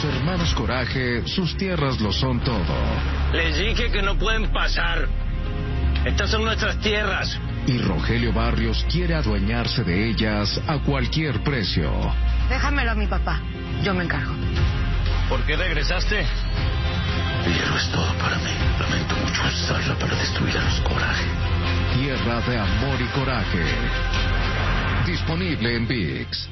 los hermanos Coraje, sus tierras lo son todo. Les dije que no pueden pasar. Estas son nuestras tierras. Y Rogelio Barrios quiere adueñarse de ellas a cualquier precio. Déjamelo a mi papá, yo me encargo. ¿Por qué regresaste? El hierro es todo para mí. Lamento mucho usarlo para destruir a los Coraje. Tierra de amor y coraje. Disponible en ViX.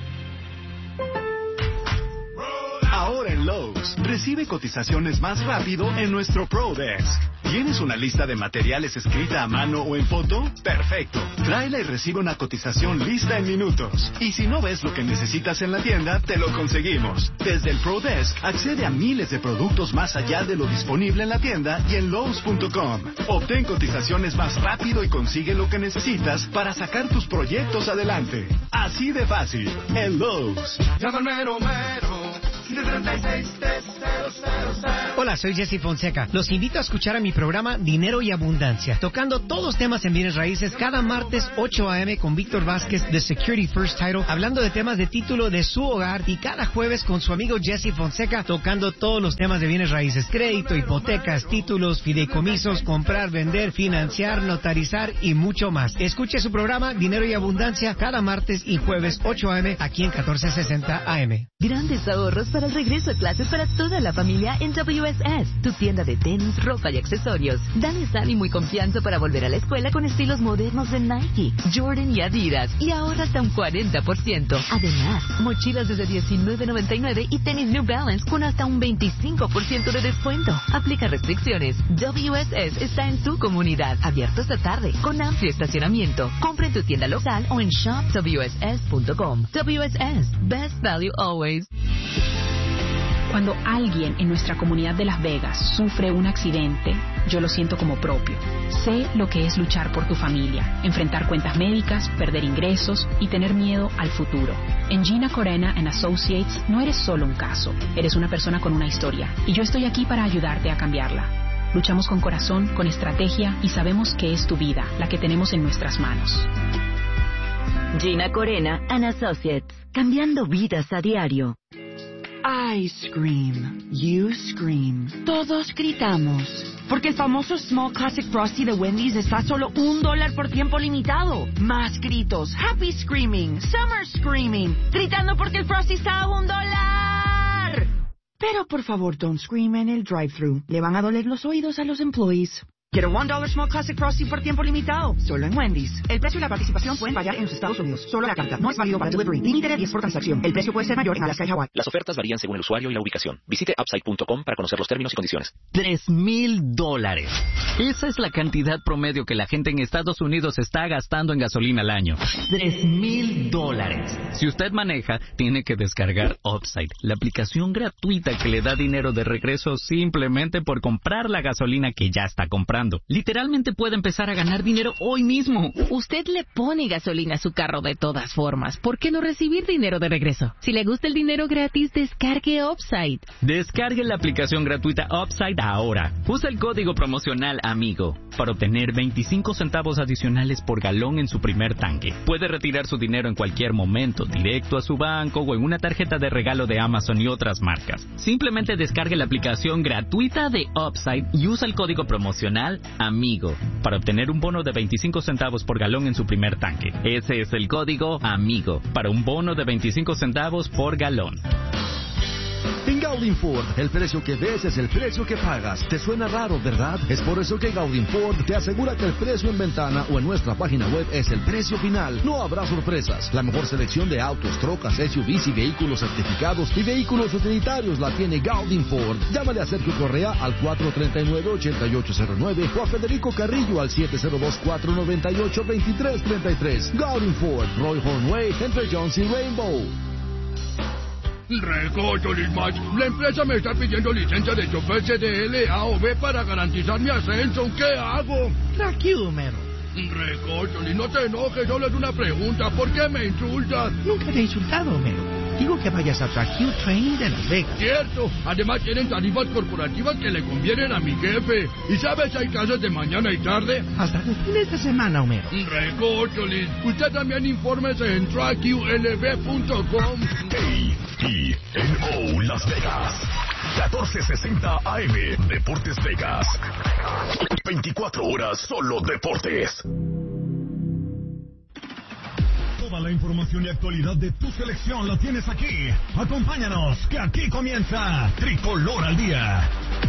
Ahora en Lowe's, recibe cotizaciones más rápido en nuestro Pro Desk. ¿Tienes una lista de materiales escrita a mano o en foto? Perfecto. Tráela y recibe una cotización lista en minutos. Y si no ves lo que necesitas en la tienda, te lo conseguimos. Desde el Pro Desk, accede a miles de productos más allá de lo disponible en la tienda y en Lowe's.com. Obtén cotizaciones más rápido y consigue lo que necesitas para sacar tus proyectos adelante. Así de fácil. En Lowe's. Llama al mero mero. Hola, soy Jesse Fonseca. Los invito a escuchar a mi programa Dinero y Abundancia, tocando todos los temas en bienes raíces cada martes 8 a.m. con Víctor Vázquez de Security First Title, hablando de temas de título de su hogar, y cada jueves con su amigo Jesse Fonseca, tocando todos los temas de bienes raíces: crédito, hipotecas, títulos, fideicomisos, comprar, vender, financiar, notarizar y mucho más. Escuche su programa Dinero y Abundancia cada martes y jueves 8 a.m. aquí en 1460 AM. Grandes ahorros para el regreso a clases para toda la familia en WSS, tu tienda de tenis, ropa y accesorios. Dales ánimo y confianza para volver a la escuela con estilos modernos de Nike, Jordan y Adidas, y ahorra hasta un 40%. Además, mochilas desde $19.99 y tenis New Balance con hasta un 25% de descuento. Aplica restricciones. WSS está en tu comunidad, abierto esta tarde, con amplio estacionamiento. Compra en tu tienda local o en shopwss.com. WSS, best value always. Cuando alguien en nuestra comunidad de Las Vegas sufre un accidente, yo lo siento como propio. Sé lo que es luchar por tu familia, enfrentar cuentas médicas, perder ingresos y tener miedo al futuro. En Gina Corena and Associates no eres solo un caso, eres una persona con una historia, y yo estoy aquí para ayudarte a cambiarla. Luchamos con corazón, con estrategia, y sabemos que es tu vida la que tenemos en nuestras manos. Gina Corena and Associates, cambiando vidas a diario. I scream, you scream, todos gritamos, porque el famoso Small Classic Frosty de Wendy's está a solo $1 por tiempo limitado. Más gritos, happy screaming, summer screaming, gritando porque el Frosty está a $1. Pero por favor, don't scream en el drive-thru, le van a doler los oídos a los employees. Quiero $1 Small Classic Frosty por tiempo limitado, solo en Wendy's. El precio y la participación pueden variar en los Estados Unidos. Solo la carta, no es válido para delivery. Límite de 10 por transacción. El precio puede ser mayor en Alaska y Hawái. Las ofertas varían según el usuario y la ubicación. Visite Upside.com para conocer los términos y condiciones. $3,000. Esa es la cantidad promedio que la gente en Estados Unidos está gastando en gasolina al año. $3,000. Si usted maneja, tiene que descargar Upside, la aplicación gratuita que le da dinero de regreso simplemente por comprar la gasolina que ya está comprando. Literalmente puede empezar a ganar dinero hoy mismo. Usted le pone gasolina a su carro de todas formas. ¿Por qué no recibir dinero de regreso? Si le gusta el dinero gratis, descargue Upside. Descargue la aplicación gratuita Upside ahora. Usa el código promocional AMIGO para obtener 25 centavos adicionales por galón en su primer tanque. Puede retirar su dinero en cualquier momento, directo a su banco o en una tarjeta de regalo de Amazon y otras marcas. Simplemente descargue la aplicación gratuita de Upside y usa el código promocional AMIGO para obtener un bono de 25 centavos por galón en su primer tanque. Ese es el código AMIGO para un bono de 25 centavos por galón. En Gaudin Ford, el precio que ves es el precio que pagas. ¿Te suena raro, verdad? Es por eso que Gaudin Ford te asegura que el precio en ventana o en nuestra página web es el precio final. No habrá sorpresas. La mejor selección de autos, trocas, SUVs y vehículos certificados y vehículos utilitarios la tiene Gaudin Ford. Llámale a Sergio Correa al 439-8809 o a Federico Carrillo al 702-498-2333. Gaudin Ford, Roy Hornway, entre Jones y Rainbow. Recocho, Lismach, la empresa me está pidiendo licencia de chofer CDL A o B para garantizar mi ascenso. ¿Qué hago? Tranquilo, mero. Recocho, no te enojes, solo es una pregunta. ¿Por qué me insultas? Nunca te he insultado, mero. Digo que vayas a Tracue Training de Las Vegas. Cierto. Además tienen tarifas corporativas que le convienen a mi jefe. ¿Y sabes si hay clases de mañana y tarde? Hasta los fines de semana, Homero. Recocho, usted también infórmese en TracueLV.com. WPNO Las Vegas, 1460 AM, Deportes Vegas. 24 horas solo deportes. Toda la información y actualidad de tu selección la tienes aquí. Acompáñanos, que aquí comienza Tricolor al Día.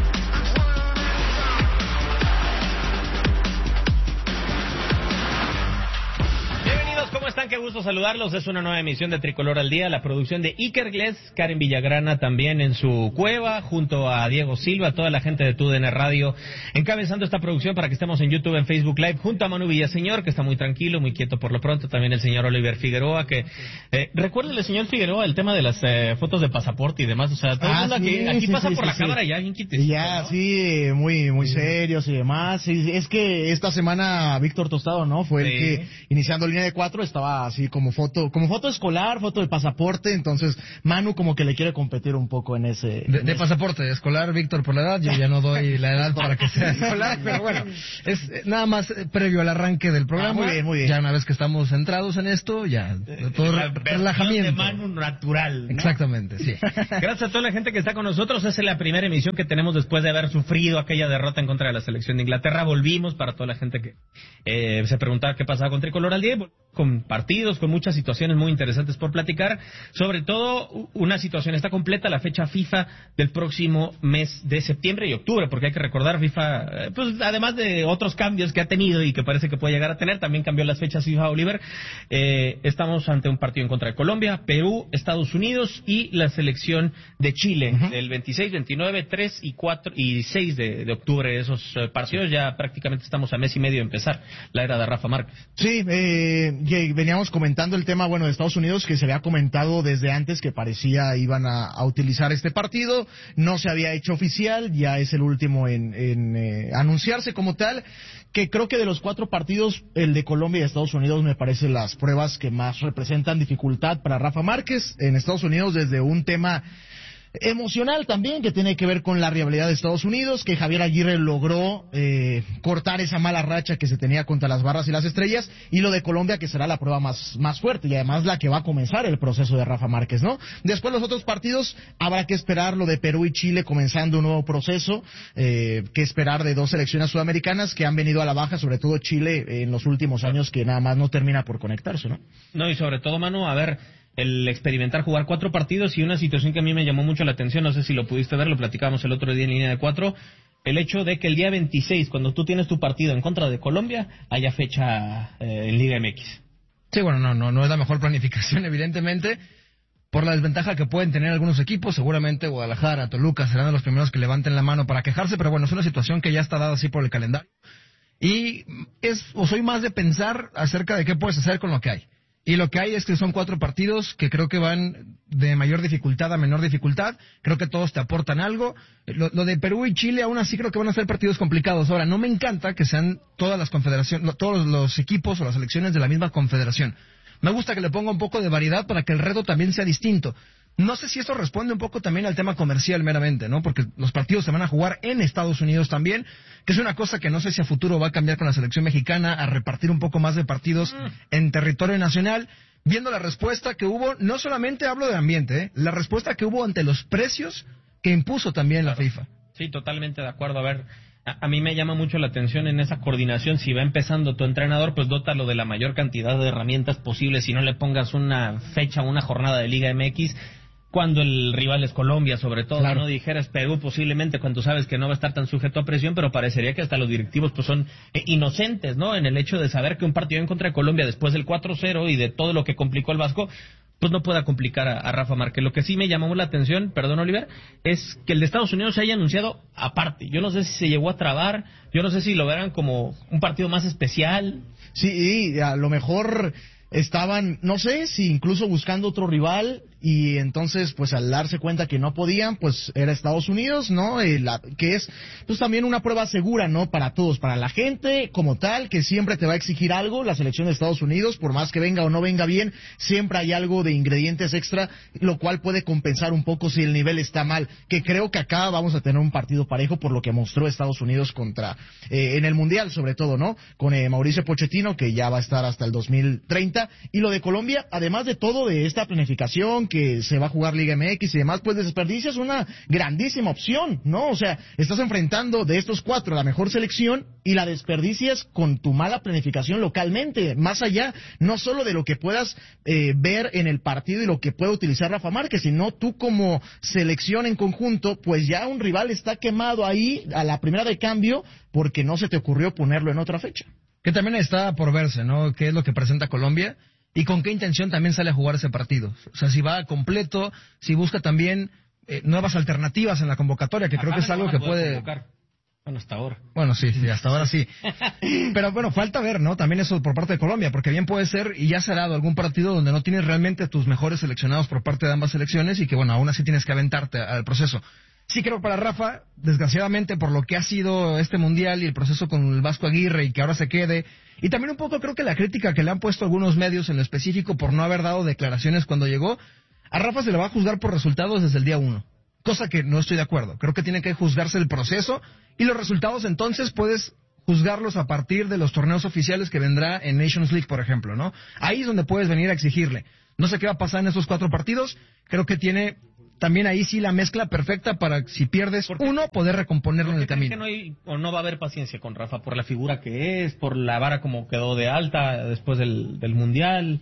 ¿Cómo están? Qué gusto saludarlos. Es una nueva emisión de Tricolor al Día. La producción de Iker Gles, Karen Villagrana también en su cueva, junto a Diego Silva, toda la gente de TUDN Radio, encabezando esta producción para que estemos en YouTube, en Facebook Live, junto a Manu Villaseñor, que está muy tranquilo, muy quieto por lo pronto. También el señor Oliver Figueroa, que recuérdele, señor Figueroa, el tema de las fotos de pasaporte y demás. O sea, todo el mundo aquí pasa por la cámara ya, bien quitecito, ya, ¿no? Sí, muy serios y demás. Sí, es que esta semana Víctor Tostado, ¿no? Fue el que, iniciando línea de 4, estaba así como foto escolar, foto de pasaporte. Entonces Manu como que le quiere competir un poco en ese de pasaporte escolar, Víctor, por la edad. Yo ya no doy la edad para que sea escolar, pero bueno, es nada más previo al arranque del programa. Muy bien. Ya una vez que estamos centrados en esto, ya todo relajamiento de Manu natural, ¿no? Exactamente, sí. Gracias a toda la gente que está con nosotros. Esa es la primera emisión que tenemos después de haber sufrido aquella derrota en contra de la selección de Inglaterra. Volvimos, para toda la gente que se preguntaba qué pasaba con Tricolor al Día, con partidos, con muchas situaciones muy interesantes por platicar. Sobre todo, una situación está completa, la fecha FIFA del próximo mes de septiembre y octubre, porque hay que recordar, FIFA, pues además de otros cambios que ha tenido y que parece que puede llegar a tener, también cambió las fechas FIFA, Oliver. Estamos ante un partido en contra de Colombia, Perú, Estados Unidos y la selección de Chile, el 26, 29, 3 y 4 y 6 de octubre. Esos partidos ya prácticamente estamos a mes y medio de empezar la era de Rafa Márquez. Sí, veníamos comentando el tema, de Estados Unidos, que se había comentado desde antes que parecía iban a utilizar este partido. No se había hecho oficial, ya es el último en anunciarse como tal, que creo que de los 4 partidos, el de Colombia y Estados Unidos me parece las pruebas que más representan dificultad para Rafa Márquez. En Estados Unidos, desde un tema emocional también, que tiene que ver con la rivalidad de Estados Unidos, que Javier Aguirre logró cortar esa mala racha que se tenía contra las Barras y las Estrellas, y lo de Colombia, que será la prueba más fuerte y además la que va a comenzar el proceso de Rafa Márquez, ¿no? Después los otros partidos habrá que esperar, lo de Perú y Chile comenzando un nuevo proceso, que esperar de 2 selecciones sudamericanas que han venido a la baja, sobre todo Chile en los últimos años, que nada más no termina por conectarse, ¿no? No, y sobre todo, Manu, a ver, el experimentar jugar 4 partidos y una situación que a mí me llamó mucho la atención, no sé si lo pudiste ver, lo platicábamos el otro día en línea de 4, el hecho de que el día 26, cuando tú tienes tu partido en contra de Colombia, haya fecha en Liga MX. Sí, bueno, no es la mejor planificación, evidentemente, por la desventaja que pueden tener algunos equipos. Seguramente Guadalajara, Toluca serán de los primeros que levanten la mano para quejarse, pero bueno, es una situación que ya está dada así por el calendario. Y soy más de pensar acerca de qué puedes hacer con lo que hay. Y lo que hay es que son 4 partidos que creo que van de mayor dificultad a menor dificultad. Creo que todos te aportan algo. Lo de Perú y Chile aún así creo que van a ser partidos complicados. Ahora, no me encanta que sean todas las confederaciones, todos los equipos o las selecciones de la misma confederación. Me gusta que le ponga un poco de variedad para que el reto también sea distinto. No sé si esto responde un poco también al tema comercial meramente, ¿no? Porque los partidos se van a jugar en Estados Unidos también, que es una cosa que no sé si a futuro va a cambiar con la selección mexicana, a repartir un poco más de partidos en territorio nacional. Viendo la respuesta que hubo, no solamente hablo de ambiente, la respuesta que hubo ante los precios que impuso también la FIFA. Sí, totalmente de acuerdo. A ver, a mí me llama mucho la atención en esa coordinación. Si va empezando tu entrenador, pues dótalo de la mayor cantidad de herramientas posibles, y no le pongas una fecha, una jornada de Liga MX cuando el rival es Colombia, sobre todo. Claro. No dijeras Perú posiblemente cuando sabes que no va a estar tan sujeto a presión, pero parecería que hasta los directivos pues son inocentes, ¿no? En el hecho de saber que un partido en contra de Colombia después del 4-0 y de todo lo que complicó el Vasco, pues no pueda complicar a Rafa Márquez. Lo que sí me llamó la atención, perdón, Oliver, es que el de Estados Unidos se haya anunciado aparte. Yo no sé si se llegó a trabar, yo no sé si lo verán como un partido más especial. Sí, a lo mejor estaban, no sé, si incluso buscando otro rival, y entonces pues al darse cuenta que no podían, pues era Estados Unidos, ¿no? Que es pues también una prueba segura, ¿no? Para todos, para la gente como tal, que siempre te va a exigir algo, la selección de Estados Unidos, por más que venga o no venga bien, siempre hay algo de ingredientes extra, lo cual puede compensar un poco si el nivel está mal, que creo que acá vamos a tener un partido parejo por lo que mostró Estados Unidos contra, en el Mundial sobre todo, ¿no? Con Mauricio Pochettino, que ya va a estar hasta el 2030, y lo de Colombia, además de todo, de esta planificación, porque se va a jugar Liga MX y demás, pues desperdicias una grandísima opción, ¿no? O sea, estás enfrentando de estos 4 la mejor selección y la desperdicias con tu mala planificación localmente, más allá no solo de lo que puedas ver en el partido y lo que puede utilizar Rafa Márquez, sino tú como selección en conjunto, pues ya un rival está quemado ahí a la primera de cambio porque no se te ocurrió ponerlo en otra fecha. Que también está por verse, ¿no? ¿Qué es lo que presenta Colombia? Y con qué intención también sale a jugar ese partido. O sea, si va completo, si busca también nuevas alternativas en la convocatoria, que creo que es algo que puede... Convocar. Bueno, hasta ahora. Bueno, sí, hasta ahora sí. Pero bueno, falta ver, ¿no? También eso por parte de Colombia, porque bien puede ser, y ya se ha dado algún partido donde no tienes realmente tus mejores seleccionados por parte de ambas selecciones y que, bueno, aún así tienes que aventarte al proceso. Sí creo para Rafa, desgraciadamente, por lo que ha sido este Mundial y el proceso con el Vasco Aguirre y que ahora se quede, y también un poco creo que la crítica que le han puesto algunos medios en lo específico por no haber dado declaraciones cuando llegó, a Rafa se le va a juzgar por resultados desde el día 1, cosa que no estoy de acuerdo. Creo que tiene que juzgarse el proceso y los resultados entonces puedes juzgarlos a partir de los torneos oficiales que vendrá en Nations League, por ejemplo, ¿no? Ahí es donde puedes venir a exigirle. No sé qué va a pasar en esos 4 partidos, creo que tiene... También ahí sí la mezcla perfecta para, si pierdes uno, poder recomponerlo en el camino. Que no hay, o no va a haber paciencia con Rafa por la figura que es, por la vara como quedó de alta después del Mundial.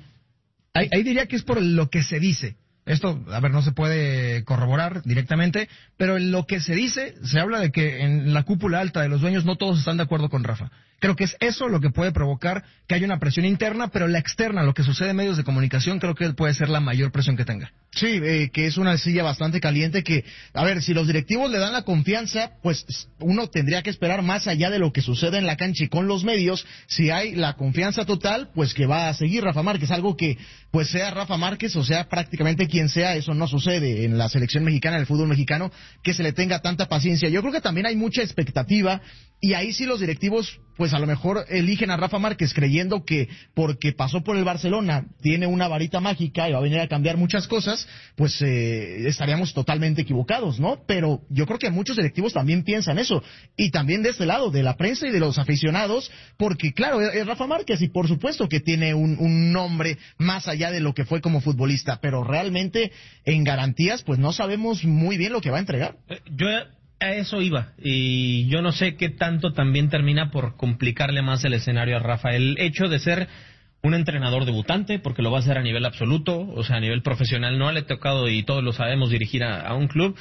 Ahí diría que es por lo que se dice. Esto, a ver, no se puede corroborar directamente, pero en lo que se dice, se habla de que en la cúpula alta de los dueños no todos están de acuerdo con Rafa. Creo que es eso lo que puede provocar que haya una presión interna, pero la externa, lo que sucede en medios de comunicación, creo que puede ser la mayor presión que tenga. Sí, que es una silla bastante caliente que, a ver, si los directivos le dan la confianza, pues uno tendría que esperar más allá de lo que sucede en la cancha y con los medios. Si hay la confianza total, pues que va a seguir Rafa Márquez, algo que, pues sea Rafa Márquez o sea prácticamente quien sea, eso no sucede en la selección mexicana, en el fútbol mexicano, que se le tenga tanta paciencia. Yo creo que también hay mucha expectativa y ahí sí los directivos, pues a lo mejor eligen a Rafa Márquez creyendo que porque pasó por el Barcelona tiene una varita mágica y va a venir a cambiar muchas cosas, pues estaríamos totalmente equivocados, ¿no? Pero yo creo que muchos directivos también piensan eso, y también de este lado, de la prensa y de los aficionados, porque claro, es Rafa Márquez y por supuesto que tiene un nombre más allá de lo que fue como futbolista, pero realmente en garantías pues no sabemos muy bien lo que va a entregar. Yo a eso iba, y yo no sé qué tanto también termina por complicarle más el escenario a Rafa. El hecho de ser un entrenador debutante, porque lo va a hacer a nivel absoluto, o sea, a nivel profesional, no le ha tocado, y todos lo sabemos, dirigir a un club,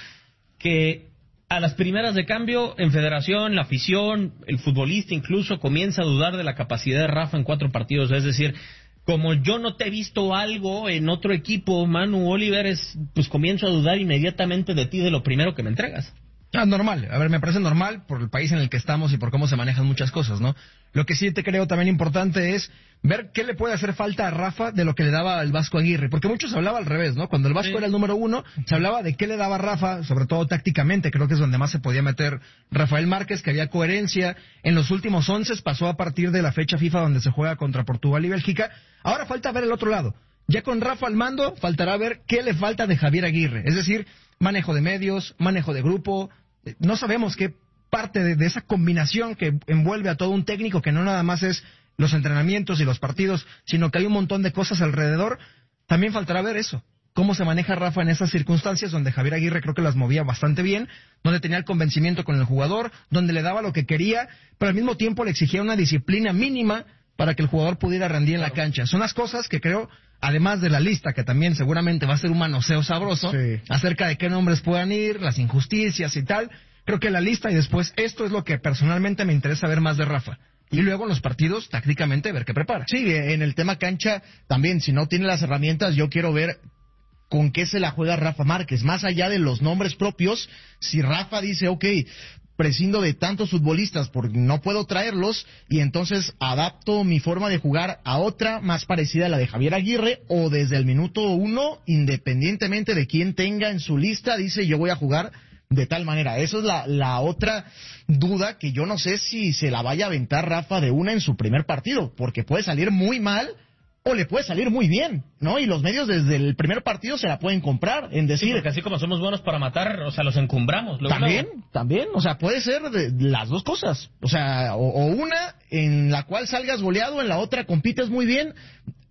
que a las primeras de cambio, en federación, la afición, el futbolista incluso, comienza a dudar de la capacidad de Rafa en 4 partidos, es decir... Como yo no te he visto algo en otro equipo, Manu Oliver, pues comienzo a dudar inmediatamente de ti, de lo primero que me entregas. Normal, a ver, me parece normal por el país en el que estamos y por cómo se manejan muchas cosas, ¿no? Lo que sí te creo también importante es ver qué le puede hacer falta a Rafa de lo que le daba el Vasco Aguirre, porque muchos hablaba al revés, ¿no? Cuando el Vasco era el número 1, se hablaba de qué le daba Rafa, sobre todo tácticamente, creo que es donde más se podía meter Rafael Márquez, que había coherencia. En los últimos 11 pasó a partir de la fecha FIFA donde se juega contra Portugal y Bélgica. Ahora falta ver el otro lado. Ya con Rafa al mando, faltará ver qué le falta de Javier Aguirre, es decir, manejo de medios, manejo de grupo. No sabemos qué parte de esa combinación que envuelve a todo un técnico, que no nada más es los entrenamientos y los partidos, sino que hay un montón de cosas alrededor. También faltará ver eso, cómo se maneja Rafa en esas circunstancias donde Javier Aguirre creo que las movía bastante bien, donde tenía el convencimiento con el jugador, donde le daba lo que quería, pero al mismo tiempo le exigía una disciplina mínima para que el jugador pudiera rendir en la cancha. Son las cosas que creo, además de la lista, que también seguramente va a ser un manoseo sabroso, acerca de qué nombres puedan ir, las injusticias y tal. Creo que la lista y después esto es lo que personalmente me interesa ver más de Rafa. Y luego en los partidos, tácticamente, ver qué prepara. Sí, en el tema cancha, también, si no tiene las herramientas, yo quiero ver con qué se la juega Rafa Márquez. Más allá de los nombres propios, si Rafa dice, ok, prescindo de tantos futbolistas porque no puedo traerlos y entonces adapto mi forma de jugar a otra más parecida a la de Javier Aguirre, o desde el minuto 1, independientemente de quién tenga en su lista, dice yo voy a jugar de tal manera. Eso es la otra duda, que yo no sé si se la vaya a aventar Rafa de una en su primer partido, porque puede salir muy mal o le puede salir muy bien, ¿no? Y los medios desde el primer partido se la pueden comprar en decir... Sí, porque así como somos buenos para matar, o sea, los encumbramos. También, o sea, puede ser de las dos cosas. O sea, o una en la cual salgas goleado, en la otra compites muy bien.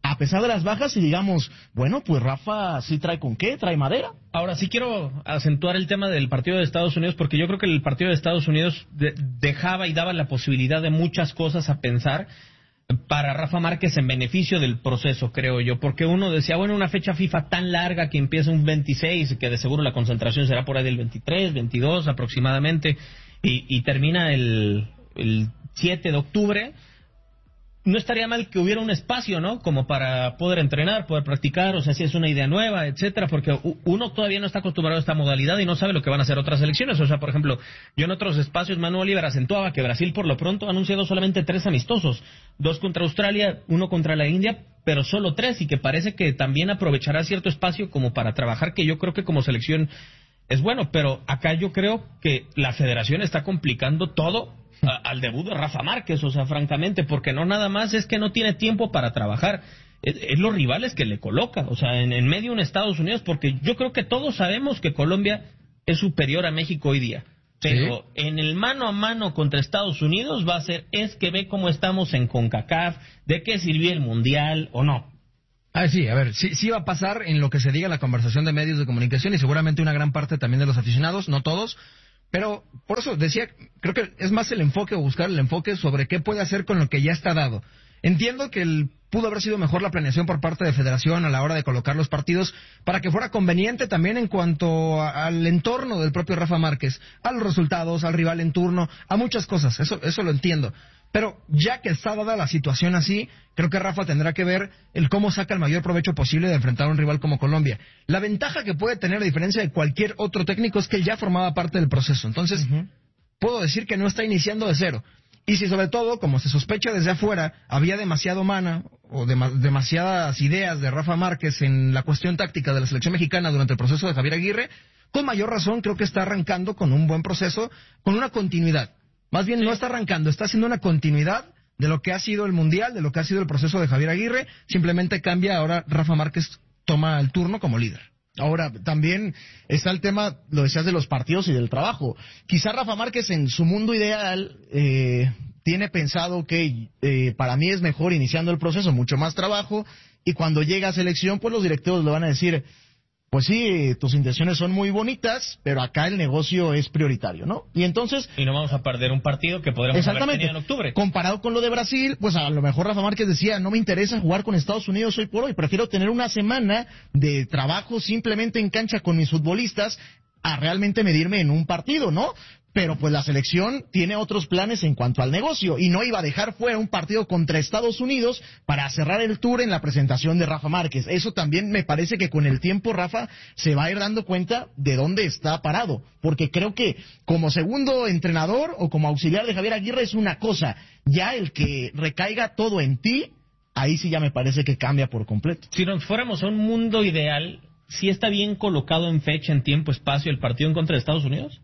a pesar de las bajas, y digamos, bueno, pues Rafa sí trae con qué, trae madera. Ahora sí quiero acentuar el tema del partido de Estados Unidos, porque yo creo que el partido de Estados Unidos dejaba y daba la posibilidad de muchas cosas a pensar para Rafa Márquez en beneficio del proceso, creo yo, porque uno decía, bueno, una fecha FIFA tan larga que empieza un 26, que de seguro la concentración será por ahí del 23, 22 aproximadamente, y termina el 7 de octubre, no estaría mal que hubiera un espacio, ¿no? Como para poder entrenar, poder practicar, o sea, si es una idea nueva, etcétera, porque uno todavía no está acostumbrado a esta modalidad y no sabe lo que van a hacer otras selecciones. O sea, por ejemplo, yo en otros espacios, Manuel Oliver acentuaba que Brasil por lo pronto ha anunciado solamente 3 amistosos, 2 contra Australia, 1 contra la India, pero solo 3, y que parece que también aprovechará cierto espacio como para trabajar, que yo creo que como selección es bueno, pero acá yo creo que la federación está complicando todo al debut de Rafa Márquez, o sea, francamente, porque no nada más es que no tiene tiempo para trabajar, es los rivales que le coloca, o sea, en medio de Estados Unidos, porque yo creo que todos sabemos que Colombia es superior a México hoy día, pero ¿sí? En el mano a mano contra Estados Unidos va a ser, es que ve cómo estamos en CONCACAF, de qué sirvió el Mundial o no. Sí, a ver, sí va a pasar en lo que se diga la conversación de medios de comunicación y seguramente una gran parte también de los aficionados, no todos. Pero por eso decía, creo que es más el enfoque o buscar el enfoque sobre qué puede hacer con lo que ya está dado. Entiendo que pudo haber sido mejor la planeación por parte de Federación a la hora de colocar los partidos para que fuera conveniente también en cuanto al entorno del propio Rafa Márquez, a los resultados, al rival en turno, a muchas cosas, eso lo entiendo. Pero ya que está dada la situación así, creo que Rafa tendrá que ver el cómo saca el mayor provecho posible de enfrentar a un rival como Colombia. La ventaja que puede tener, a diferencia de cualquier otro técnico, es que él ya formaba parte del proceso. Entonces, puedo decir que no está iniciando de cero. Y si sobre todo, como se sospecha desde afuera, había demasiado mana o demasiadas ideas de Rafa Márquez en la cuestión táctica de la selección mexicana durante el proceso de Javier Aguirre, con mayor razón creo que está arrancando con un buen proceso, con una continuidad. Más bien no está arrancando, está haciendo una continuidad de lo que ha sido el Mundial, de lo que ha sido el proceso de Javier Aguirre, simplemente cambia, ahora Rafa Márquez toma el turno como líder. Ahora, también está el tema, lo decías, de los partidos y del trabajo. Quizá Rafa Márquez en su mundo ideal tiene pensado que para mí es mejor iniciando el proceso, mucho más trabajo, y cuando llega a selección, pues los directivos le van a decir, pues sí, tus intenciones son muy bonitas, pero acá el negocio es prioritario, ¿no? Y entonces... Y no vamos a perder un partido que podremos haber tenido en octubre. Comparado con lo de Brasil, pues a lo mejor Rafa Márquez decía, no me interesa jugar con Estados Unidos hoy por hoy, prefiero tener una semana de trabajo simplemente en cancha con mis futbolistas a realmente medirme en un partido, ¿no? Pero pues la selección tiene otros planes en cuanto al negocio y no iba a dejar fuera un partido contra Estados Unidos para cerrar el tour en la presentación de Rafa Márquez. Eso también me parece que con el tiempo Rafa se va a ir dando cuenta de dónde está parado, porque creo que como segundo entrenador o como auxiliar de Javier Aguirre es una cosa, ya el que recaiga todo en ti, ahí sí ya me parece que cambia por completo. Si nos fuéramos a un mundo ideal, ¿sí está bien colocado en fecha, en tiempo, espacio el partido en contra de Estados Unidos?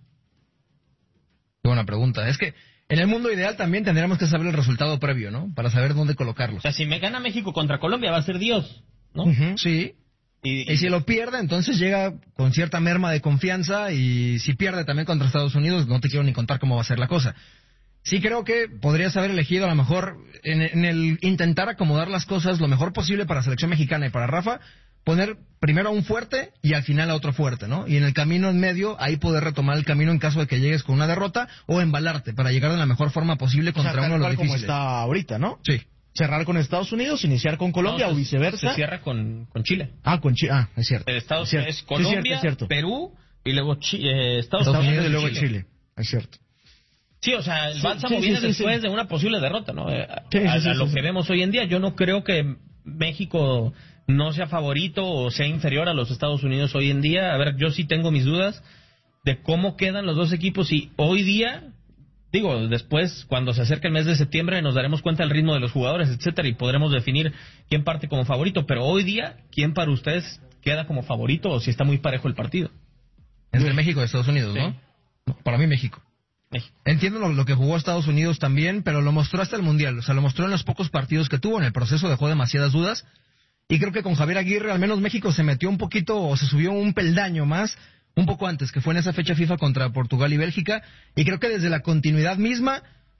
Buena pregunta. Es que en el mundo ideal también tendríamos que saber el resultado previo, ¿no? Para saber dónde colocarlo. O sea, si me gana México contra Colombia va a ser Dios, ¿no? Sí. Y si lo pierde, entonces llega con cierta merma de confianza, y si pierde también contra Estados Unidos, no te quiero ni contar cómo va a ser la cosa. Sí creo que podrías haber elegido a lo mejor en el intentar acomodar las cosas lo mejor posible para la selección mexicana y para Rafa, poner primero a un fuerte y al final a otro fuerte, ¿no? Y en el camino en medio, ahí poder retomar el camino en caso de que llegues con una derrota o embalarte para llegar de la mejor forma posible contra uno de los difíciles. Como está ahorita, ¿no? Sí. Cerrar con Estados Unidos, iniciar con Colombia o viceversa. Se cierra con Chile. Con Chile. Es cierto. Es Colombia, es cierto. Perú y luego Estados Unidos y luego Chile. Es cierto. Sí, o sea, el bálsamo viene después de una posible derrota, ¿no? A lo que vemos hoy en día. Yo no creo que México no sea favorito o sea inferior a los Estados Unidos hoy en día. A ver, yo sí tengo mis dudas de cómo quedan los dos equipos y hoy día, digo, después cuando se acerque el mes de septiembre nos daremos cuenta del ritmo de los jugadores, etcétera, y podremos definir quién parte como favorito, pero hoy día, ¿quién para ustedes queda como favorito o si está muy parejo el partido? Entre México y Estados Unidos, ¿no? No, para mí México. Entiendo lo que jugó Estados Unidos también, pero lo mostró hasta el Mundial, o sea, lo mostró en los pocos partidos que tuvo, en el proceso dejó demasiadas dudas, y creo que con Javier Aguirre al menos México se metió un poquito, o se subió un peldaño más, un poco antes, que fue en esa fecha FIFA contra Portugal y Bélgica, y creo que desde la continuidad misma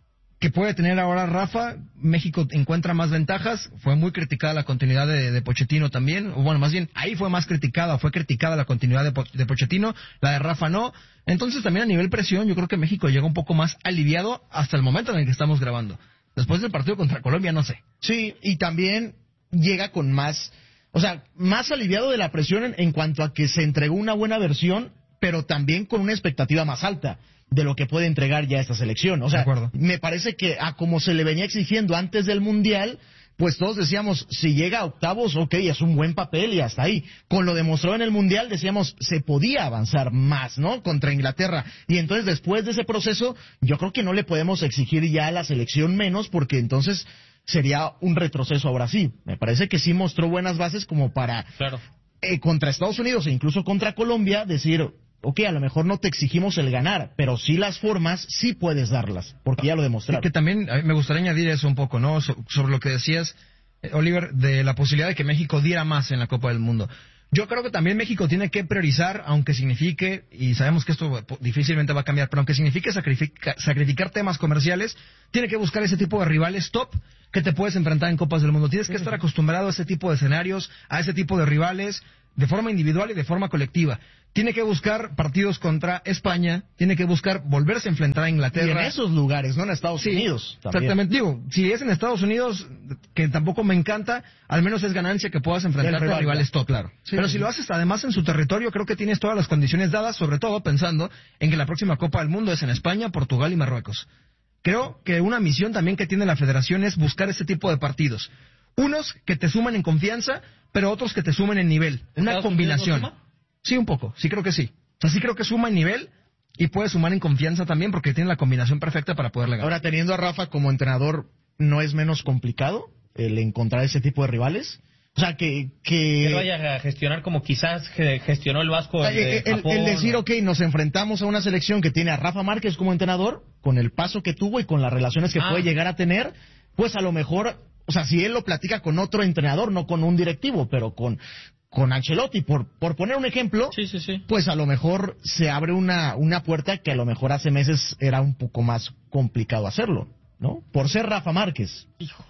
que puede tener ahora Rafa. México encuentra más ventajas. Fue muy criticada la continuidad de Pochettino también. O bueno, más bien, ahí fue criticada la continuidad de Pochettino. La de Rafa no. Entonces también a nivel presión, yo creo que México llega un poco más aliviado hasta el momento en el que estamos grabando. Después del partido contra Colombia, no sé. Sí, y también llega con más, o sea, más aliviado de la presión en cuanto a que se entregó una buena versión, pero también con una expectativa más alta de lo que puede entregar ya esta selección. O sea, me parece que a como se le venía exigiendo antes del Mundial, pues todos decíamos, si llega a octavos, ok, es un buen papel y hasta ahí. Con lo demostrado en el Mundial, decíamos, se podía avanzar más, ¿no? Contra Inglaterra. Y entonces, después de ese proceso, yo creo que no le podemos exigir ya a la selección menos, porque entonces sería un retroceso ahora sí. Me parece que sí mostró buenas bases como para, contra Estados Unidos e incluso contra Colombia, decir, ok, a lo mejor no te exigimos el ganar, pero sí las formas, sí puedes darlas, porque ya lo demostraron. Que también me gustaría añadir eso un poco, ¿no? Sobre lo que decías, Oliver, de la posibilidad de que México diera más en la Copa del Mundo. Yo creo que también México tiene que priorizar, aunque signifique, y sabemos que esto difícilmente va a cambiar, pero aunque signifique sacrificar temas comerciales, tiene que buscar ese tipo de rivales top que te puedes enfrentar en Copas del Mundo. Tienes que estar acostumbrado a ese tipo de escenarios, a ese tipo de rivales, de forma individual y de forma colectiva. Tiene que buscar partidos contra España, tiene que buscar volverse a enfrentar a Inglaterra. Y en esos lugares, no en Estados Unidos. También. Exactamente. Digo, si es en Estados Unidos, que tampoco me encanta, al menos es ganancia que puedas enfrentarte a rivales top. Claro. Sí, pero si lo haces además en su territorio, creo que tienes todas las condiciones dadas, sobre todo pensando en que la próxima Copa del Mundo es en España, Portugal y Marruecos. Creo que una misión también que tiene la federación es buscar ese tipo de partidos. Unos que te suman en confianza, pero otros que te sumen en nivel. Una combinación. Sí, un poco. Sí, creo que sí. O sea, sí creo que suma en nivel y puede sumar en confianza también porque tiene la combinación perfecta para poderle ganar. Ahora, teniendo a Rafa como entrenador, ¿no es menos complicado el encontrar ese tipo de rivales? O sea, que vaya a gestionar como quizás gestionó el Vasco de Japón, el decir, ok, nos enfrentamos a una selección que tiene a Rafa Márquez como entrenador, con el paso que tuvo y con las relaciones que puede llegar a tener, pues a lo mejor, o sea, si él lo platica con otro entrenador, no con un directivo, pero con Ancelotti, por poner un ejemplo, pues a lo mejor se abre una puerta que a lo mejor hace meses era un poco más complicado hacerlo, ¿no? Por ser Rafa Márquez. Híjole.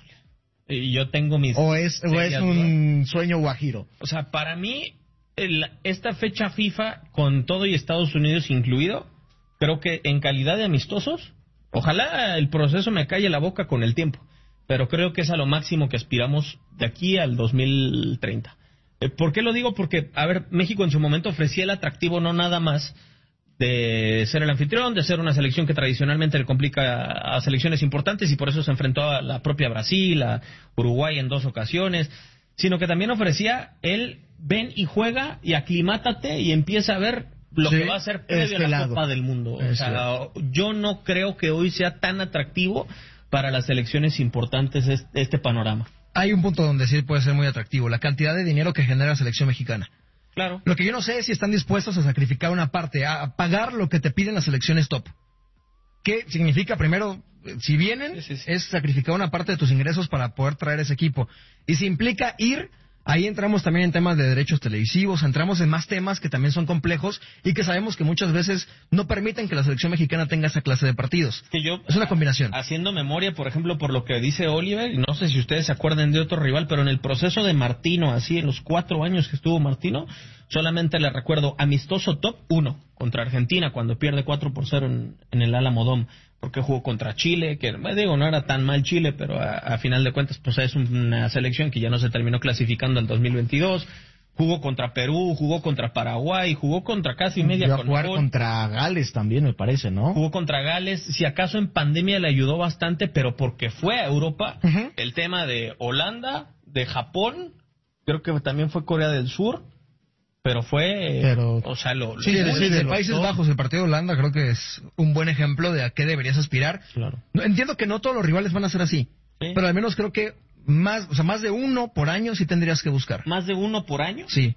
Y yo tengo mis... O es un sueño guajiro. O sea, para mí, esta fecha FIFA, con todo y Estados Unidos incluido, creo que en calidad de amistosos, ojalá el proceso me calle la boca con el tiempo, pero creo que es a lo máximo que aspiramos de aquí al 2030. ¿Por qué lo digo? Porque, a ver, México en su momento ofrecía el atractivo no nada más de ser el anfitrión, de ser una selección que tradicionalmente le complica a selecciones importantes y por eso se enfrentó a la propia Brasil, a Uruguay en 2 ocasiones, sino que también ofrecía el ven y juega y aclimátate y empieza a ver lo que va a ser previo a la Copa del Mundo. O sea, yo no creo que hoy sea tan atractivo para las selecciones importantes este panorama. Hay un punto donde sí puede ser muy atractivo, la cantidad de dinero que genera la selección mexicana. Claro. Lo que yo no sé es si están dispuestos a sacrificar una parte, a pagar lo que te piden las selecciones top. ¿Qué significa? Primero, si vienen, es sacrificar una parte de tus ingresos para poder traer ese equipo. Y si implica ir, ahí entramos también en temas de derechos televisivos, entramos en más temas que también son complejos y que sabemos que muchas veces no permiten que la selección mexicana tenga esa clase de partidos. Es una combinación. Haciendo memoria, por ejemplo, por lo que dice Oliver, y no sé si ustedes se acuerdan de otro rival, pero en el proceso de Martino, así en los 4 años que estuvo Martino, solamente le recuerdo amistoso top 1 contra Argentina cuando pierde 4-0 en el Álamo Dome, porque jugó contra Chile, que digo, no era tan mal Chile, pero a final de cuentas pues es una selección que ya no se terminó clasificando al 2022, jugó contra Perú, jugó contra Paraguay, jugó contra casi media con jugar contra Gales también, me parece, ¿no? Jugó contra Gales, si acaso en pandemia le ayudó bastante, pero porque fue a Europa, el tema de Holanda, de Japón, creo que también fue Corea del Sur, pero o sea, de Países Bajos, el partido de Holanda creo que es un buen ejemplo de a qué deberías aspirar. Claro. Entiendo que no todos los rivales van a ser así, pero al menos creo que más de uno por año sí tendrías que buscar. ¿Más de uno por año? Sí.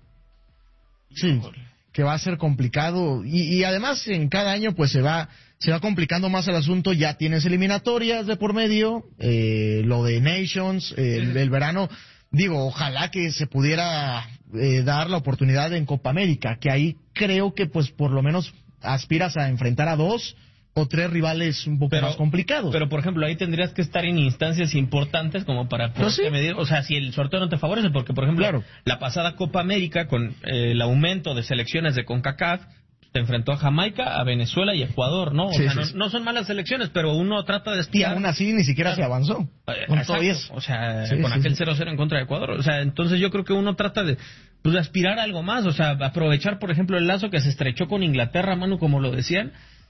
Sí, que va a ser complicado y además en cada año pues se va complicando más el asunto, ya tienes eliminatorias de por medio, lo de Nations, el verano. Digo, ojalá que se pudiera dar la oportunidad en Copa América, que ahí creo que pues por lo menos aspiras a enfrentar a 2 o 3 rivales un poco más complicados. Pero, por ejemplo, ahí tendrías que estar en instancias importantes como para poder medir. O sea, si el sorteo no te favorece, porque, por ejemplo, la pasada Copa América, con el aumento de selecciones de CONCACAF, se enfrentó a Jamaica, a Venezuela y Ecuador, ¿no? O sea, no son malas selecciones, pero uno trata de espiar. Y aún así ni siquiera se avanzó. Con todo eso. O sea, con aquel 0-0 en contra de Ecuador. O sea, entonces yo creo que uno trata de aspirar a algo más. O sea, aprovechar, por ejemplo, el lazo que se estrechó con Inglaterra, Manu, como lo decían.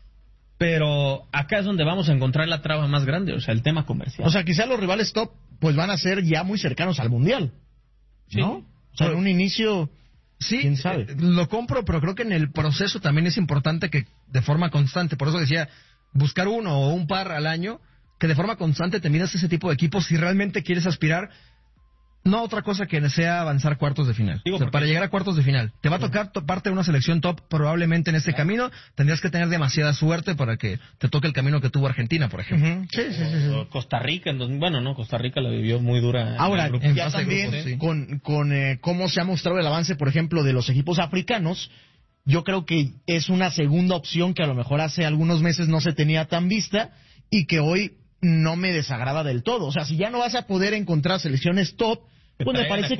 Pero acá es donde vamos a encontrar la traba más grande, o sea, el tema comercial. O sea, quizás los rivales top pues van a ser ya muy cercanos al Mundial, ¿no? O sea, en un inicio... Sí, ¿quién sabe? Lo compro, pero creo que en el proceso también es importante que de forma constante, por eso decía, buscar uno o un par al año, que de forma constante te miras ese tipo de equipos si realmente quieres aspirar, no a otra cosa que sea avanzar cuartos de final. O sea, para llegar a cuartos de final. Te va a tocar parte de una selección top probablemente en este camino, tendrías que tener demasiada suerte para que te toque el camino que tuvo Argentina, por ejemplo. Sí. Costa Rica, Costa Rica la vivió muy dura. Ahora, ya también con cómo se ha mostrado el avance, por ejemplo, de los equipos africanos, yo creo que es una segunda opción que a lo mejor hace algunos meses no se tenía tan vista y que hoy no me desagrada del todo. O sea, si ya no vas a poder encontrar selecciones top, pues me parece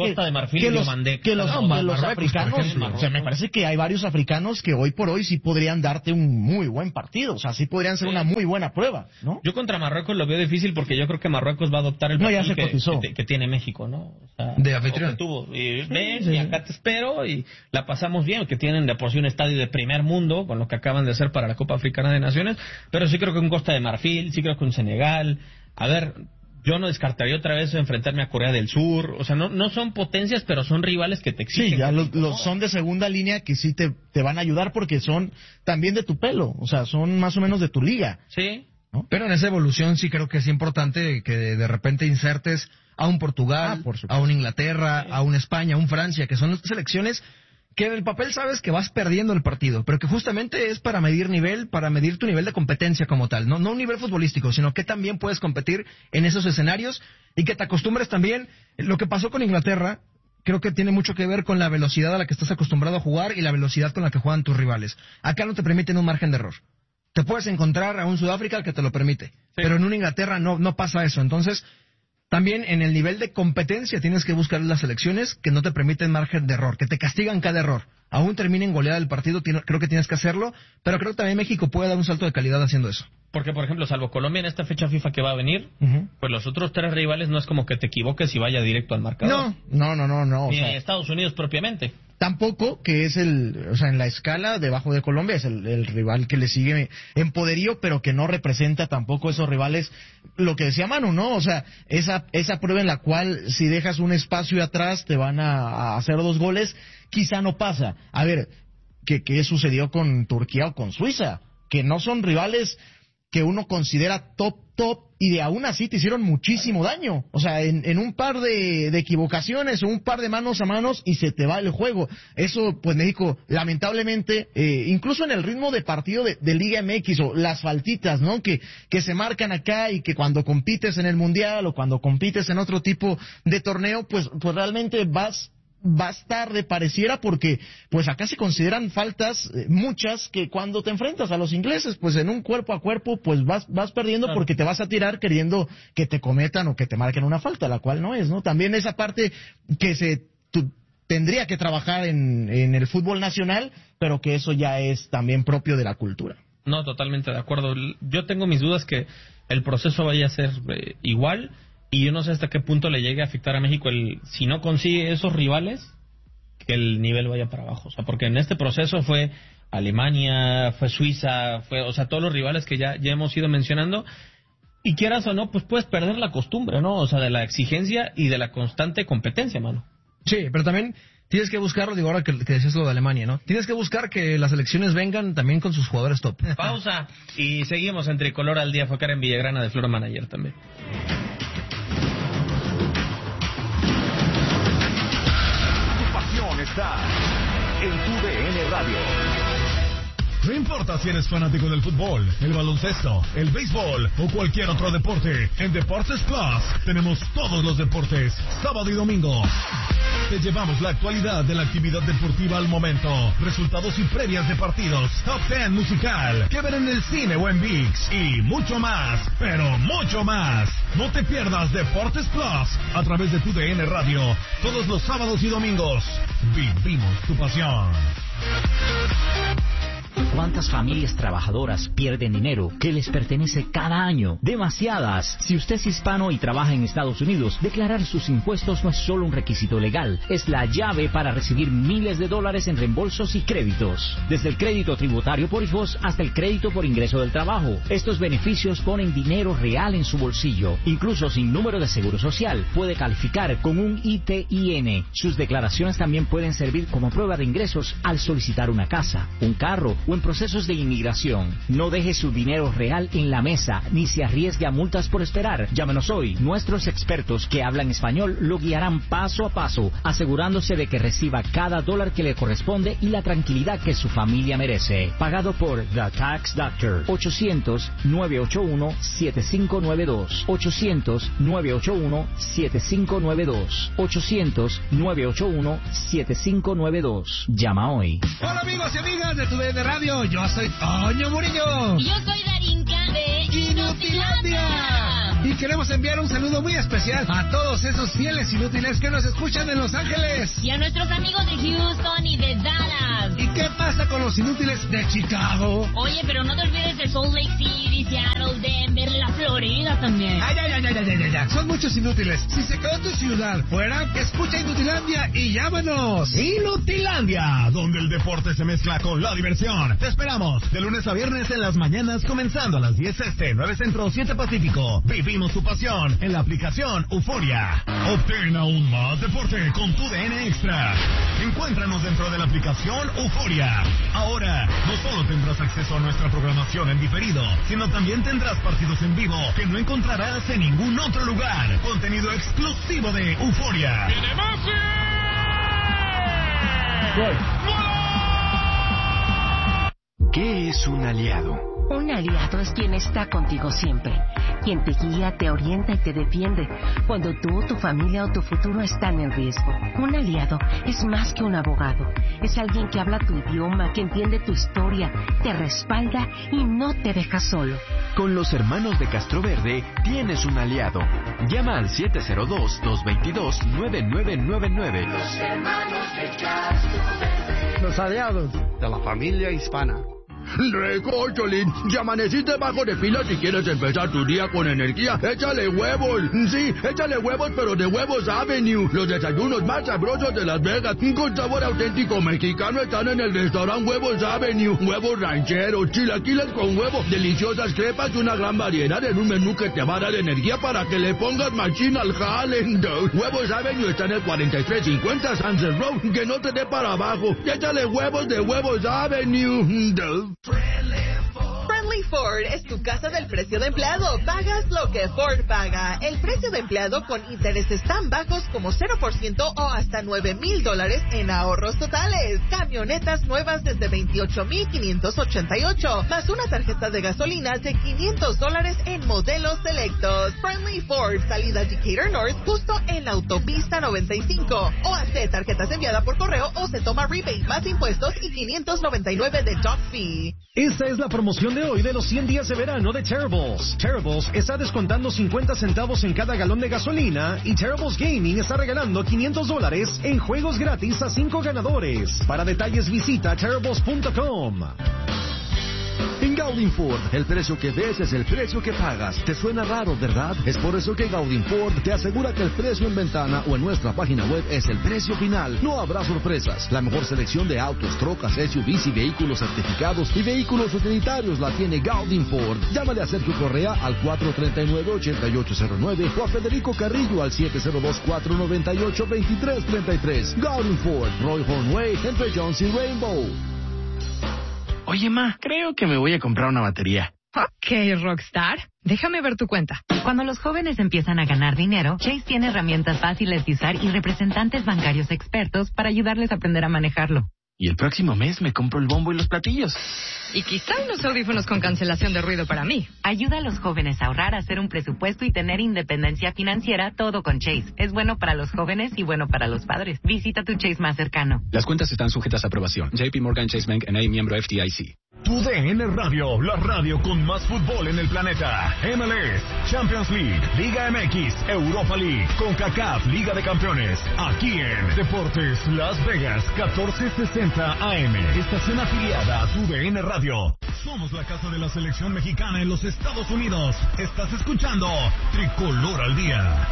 que los africanos, o sea, me parece que hay varios africanos que hoy por hoy sí podrían darte un muy buen partido, o sea, sí podrían ser una muy buena prueba, ¿no? Yo contra Marruecos lo veo difícil porque yo creo que Marruecos va a adoptar el papel que tiene México, ¿no? O sea, de anfitrión. Y acá te espero y la pasamos bien, que tienen de por sí un estadio de primer mundo con lo que acaban de hacer para la Copa Africana de Naciones, pero sí creo que un Costa de Marfil, sí creo que un Senegal, a ver... Yo no descartaría otra vez enfrentarme a Corea del Sur. O sea, no son potencias, pero son rivales que te exigen. Sí, ya son de segunda línea que sí te van a ayudar porque son también de tu pelo. O sea, son más o menos de tu liga. Sí. ¿No? Pero en esa evolución sí creo que es importante que de repente insertes a un Portugal, a un Inglaterra, a un España, a un Francia, que son selecciones que en el papel sabes que vas perdiendo el partido, pero que justamente es para medir nivel, para medir tu nivel de competencia como tal, no un nivel futbolístico, sino que también puedes competir en esos escenarios y que te acostumbres también. Lo que pasó con Inglaterra creo que tiene mucho que ver con la velocidad a la que estás acostumbrado a jugar y la velocidad con la que juegan tus rivales. Acá no te permiten un margen de error. Te puedes encontrar a un Sudáfrica que te lo permite, pero en una Inglaterra no pasa eso. Entonces, también en el nivel de competencia tienes que buscar las selecciones que no te permiten margen de error, que te castigan cada error. Aún terminen goleada el partido, creo que tienes que hacerlo, pero creo que también México puede dar un salto de calidad haciendo eso. Porque, por ejemplo, salvo Colombia en esta fecha FIFA que va a venir, pues los otros 3 rivales no es como que te equivoques y vaya directo al marcador. No. Ni Estados Unidos propiamente. Tampoco, que es o sea, en la escala debajo de Colombia es el rival que le sigue en poderío, pero que no representa tampoco esos rivales, lo que decía Manu, ¿no? O sea, esa prueba en la cual si dejas un espacio atrás te van a hacer 2 goles, quizá no pasa. A ver, ¿qué sucedió con Turquía o con Suiza? Que no son rivales que uno considera top, y de aún así te hicieron muchísimo daño. O sea, en un par de equivocaciones o un par de manos a manos y se te va el juego. Eso, pues México, lamentablemente, incluso en el ritmo de partido de Liga MX o las faltitas, ¿no? Que se marcan acá y que cuando compites en el Mundial o cuando compites en otro tipo de torneo, pues realmente vas tarde, pareciera, porque pues acá se consideran faltas muchas que cuando te enfrentas a los ingleses, pues en un cuerpo a cuerpo, pues vas perdiendo porque te vas a tirar queriendo que te cometan o que te marquen una falta, la cual no es, ¿no? También esa parte que tendría que trabajar en el fútbol nacional, pero que eso ya es también propio de la cultura. No, totalmente de acuerdo. Yo tengo mis dudas que el proceso vaya a ser igual. Y yo no sé hasta qué punto le llegue a afectar a México si no consigue esos rivales, que el nivel vaya para abajo. O sea, porque en este proceso fue Alemania, fue Suiza, o sea, todos los rivales que ya hemos ido mencionando. Y quieras o no, pues puedes perder la costumbre, ¿no? O sea, de la exigencia y de la constante competencia, mano. Sí, pero también tienes que buscarlo, digo, ahora que decías lo de Alemania, ¿no? Tienes que buscar que las elecciones vengan también con sus jugadores top. Pausa. Y seguimos en Tricolor al Día. Fue Karen Villagrana de Flor Manager también. Está en tu DN Radio. importa si eres fanático del fútbol, el baloncesto, el béisbol o cualquier otro deporte, en Deportes Plus tenemos todos los deportes, sábado y domingo. Te llevamos la actualidad de la actividad deportiva al momento, resultados y previas de partidos, top 10 musical, que ver en el cine o en ViX y mucho más, pero mucho más. No te pierdas Deportes Plus a través de tu DN Radio, todos los sábados y domingos. Vivimos tu pasión. ¿Cuántas familias trabajadoras pierden dinero que les pertenece cada año? Demasiadas. Si usted es hispano y trabaja en Estados Unidos, declarar sus impuestos no es solo un requisito legal, es la llave para recibir miles de dólares en reembolsos y créditos. Desde el crédito tributario por hijos hasta el crédito por ingreso del trabajo. Estos beneficios ponen dinero real en su bolsillo. Incluso sin número de seguro social, puede calificar con un ITIN. Sus declaraciones también pueden servir como prueba de ingresos al solicitar una casa, un carro o en procesos de inmigración. No deje su dinero real en la mesa, ni se arriesgue a multas por esperar. Llámenos hoy. Nuestros expertos que hablan español lo guiarán paso a paso, asegurándose de que reciba cada dólar que le corresponde y la tranquilidad que su familia merece. Pagado por The Tax Doctor. 800-981-7592. 800-981-7592. 800-981-7592. Llama hoy. Hola amigos y amigas de tu DN Radio. Yo soy Toño Murillo. Y yo soy Darinka de Inutilandia. Y queremos enviar un saludo muy especial a todos esos fieles inútiles que nos escuchan en Los Ángeles. Y a nuestros amigos de Houston y de Dallas. ¿Y qué pasa con los inútiles de Chicago? Oye, pero no te olvides de Salt Lake City, Seattle, Denver, la Florida también. Ya. Son muchos inútiles. Si se quedó tu ciudad fuera, escucha Inutilandia y llámanos. Inutilandia, donde el deporte se mezcla con la diversión. Te esperamos de lunes a viernes en las mañanas, comenzando a las 10 este, 9 centro, 7 pacífico. Vivimos tu pasión en la aplicación Euforia. Obtén aún más deporte con tu DN Extra. Encuéntranos dentro de la aplicación Euforia. Ahora, no solo tendrás acceso a nuestra programación en diferido, sino también tendrás partidos en vivo que no encontrarás en ningún otro lugar. Contenido exclusivo de Euforia. ¡Viene Messi! ¿Qué es un aliado? Un aliado es quien está contigo siempre, quien te guía, te orienta y te defiende cuando tú, tu familia o tu futuro están en riesgo. Un aliado es más que un abogado, es alguien que habla tu idioma, que entiende tu historia, te respalda y no te deja solo. Con los hermanos de Castroverde tienes un aliado. Llama al 702-222-9999. Los hermanos de Castroverde. Los aliados de la familia hispana. Recócholín, ya amaneciste bajo de fila si quieres empezar tu día con energía. Échale huevos. Sí, échale huevos, pero de Huevos Avenue. Los desayunos más sabrosos de Las Vegas, con sabor auténtico mexicano, están en el restaurante Huevos Avenue. Huevos rancheros, chilaquiles con huevo, deliciosas crepas y una gran variedad en un menú que te va a dar energía para que le pongas machín al jale. Huevos Avenue está en el 4350 Sunset Road, que no te dé para abajo. Échale huevos de Huevos Avenue. Friendly Ford es tu casa del precio de empleado. Pagas lo que Ford paga. El precio de empleado con intereses tan bajos como 0% o hasta $9,000 en ahorros totales. Camionetas nuevas desde $28,588, más una tarjeta de gasolina de $500 en modelos selectos. Friendly Ford, salida Decatur North, justo en la autopista 95. O hace tarjetas enviadas por correo o se toma rebate más impuestos y $599 de dock fee. Esta es la promoción de hoy de los 100 días de verano de Terribles. Terribles está descontando 50 centavos en cada galón de gasolina y Terribles Gaming está regalando $500 en juegos gratis a 5 ganadores. Para detalles visita terribles.com. En Gaudin Ford, el precio que ves es el precio que pagas. ¿Te suena raro, verdad? Es por eso que Gaudin Ford te asegura que el precio en ventana o en nuestra página web es el precio final. No habrá sorpresas. La mejor selección de autos, trocas, SUVs y vehículos certificados y vehículos utilitarios la tiene Gaudin Ford. Llámale a Sergio Correa al 439-8809 o a Federico Carrillo al 702-498-2333. Gaudin Ford, Roy Hornway, entre Jones y Rainbow. Oye, ma, creo que me voy a comprar una batería. Ok, Rockstar. Déjame ver tu cuenta. Cuando los jóvenes empiezan a ganar dinero, Chase tiene herramientas fáciles de usar y representantes bancarios expertos para ayudarles a aprender a manejarlo. Y el próximo mes me compro el bombo y los platillos. Y quizá unos audífonos con cancelación de ruido para mí. Ayuda a los jóvenes a ahorrar, a hacer un presupuesto y tener independencia financiera, todo con Chase. Es bueno para los jóvenes y bueno para los padres. Visita tu Chase más cercano. Las cuentas están sujetas a aprobación. JP Morgan Chase Bank N.A., miembro FDIC. Tu DN Radio, la radio con más fútbol en el planeta. MLS, Champions League, Liga MX, Europa League, CONCACAF, Liga de Campeones. Aquí en Deportes Las Vegas, 1460 AM. Estación afiliada a tu DN Radio. Somos la casa de la selección mexicana en los Estados Unidos. Estás escuchando Tricolor al Día.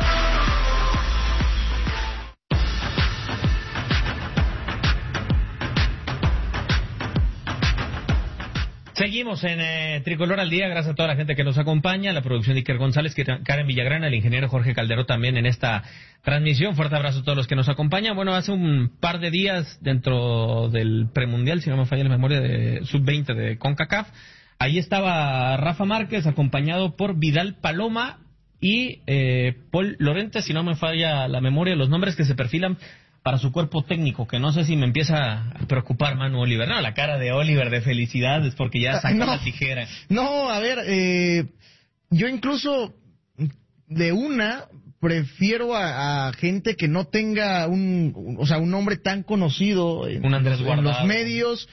Seguimos en Tricolor al Día, gracias a toda la gente que nos acompaña, la producción de Iker González, Karen Villagrana, el ingeniero Jorge Calderó también en esta transmisión. Fuerte abrazo a todos los que nos acompañan. Bueno, hace un par de días dentro del premundial, si no me falla la memoria, de sub-20 de CONCACAF, ahí estaba Rafa Márquez acompañado por Vidal Paloma y Paul Lorente, si no me falla la memoria, los nombres que se perfilan para su cuerpo técnico, que no sé si me empieza a preocupar, Manu Oliver. No, la cara de Oliver de felicidad es porque ya sacó la tijera. No, a ver, yo incluso de una prefiero a gente que no tenga un nombre tan conocido en los medios,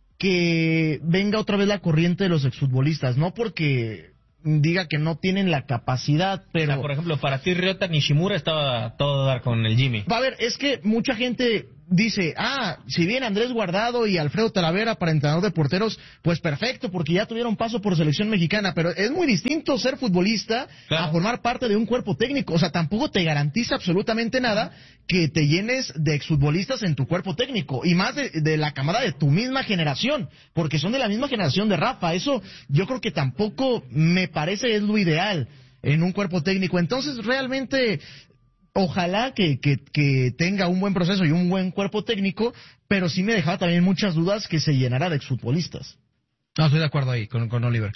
que venga otra vez la corriente de los exfutbolistas, no porque diga que no tienen la capacidad, pero... O sea, por ejemplo, para ti Ryota Nishimura estaba todo dar con el Jimmy. A ver, es que mucha gente dice, si viene Andrés Guardado y Alfredo Talavera para entrenador de porteros, pues perfecto, porque ya tuvieron paso por selección mexicana, pero es muy distinto ser futbolista a formar parte de un cuerpo técnico. O sea, tampoco te garantiza absolutamente nada que te llenes de exfutbolistas en tu cuerpo técnico, y más de la camada de tu misma generación, porque son de la misma generación de Rafa. Eso yo creo que tampoco me parece es lo ideal en un cuerpo técnico. Entonces, realmente... Ojalá que tenga un buen proceso y un buen cuerpo técnico, pero sí me dejaba también muchas dudas que se llenara de exfutbolistas. No, estoy de acuerdo ahí con Oliver.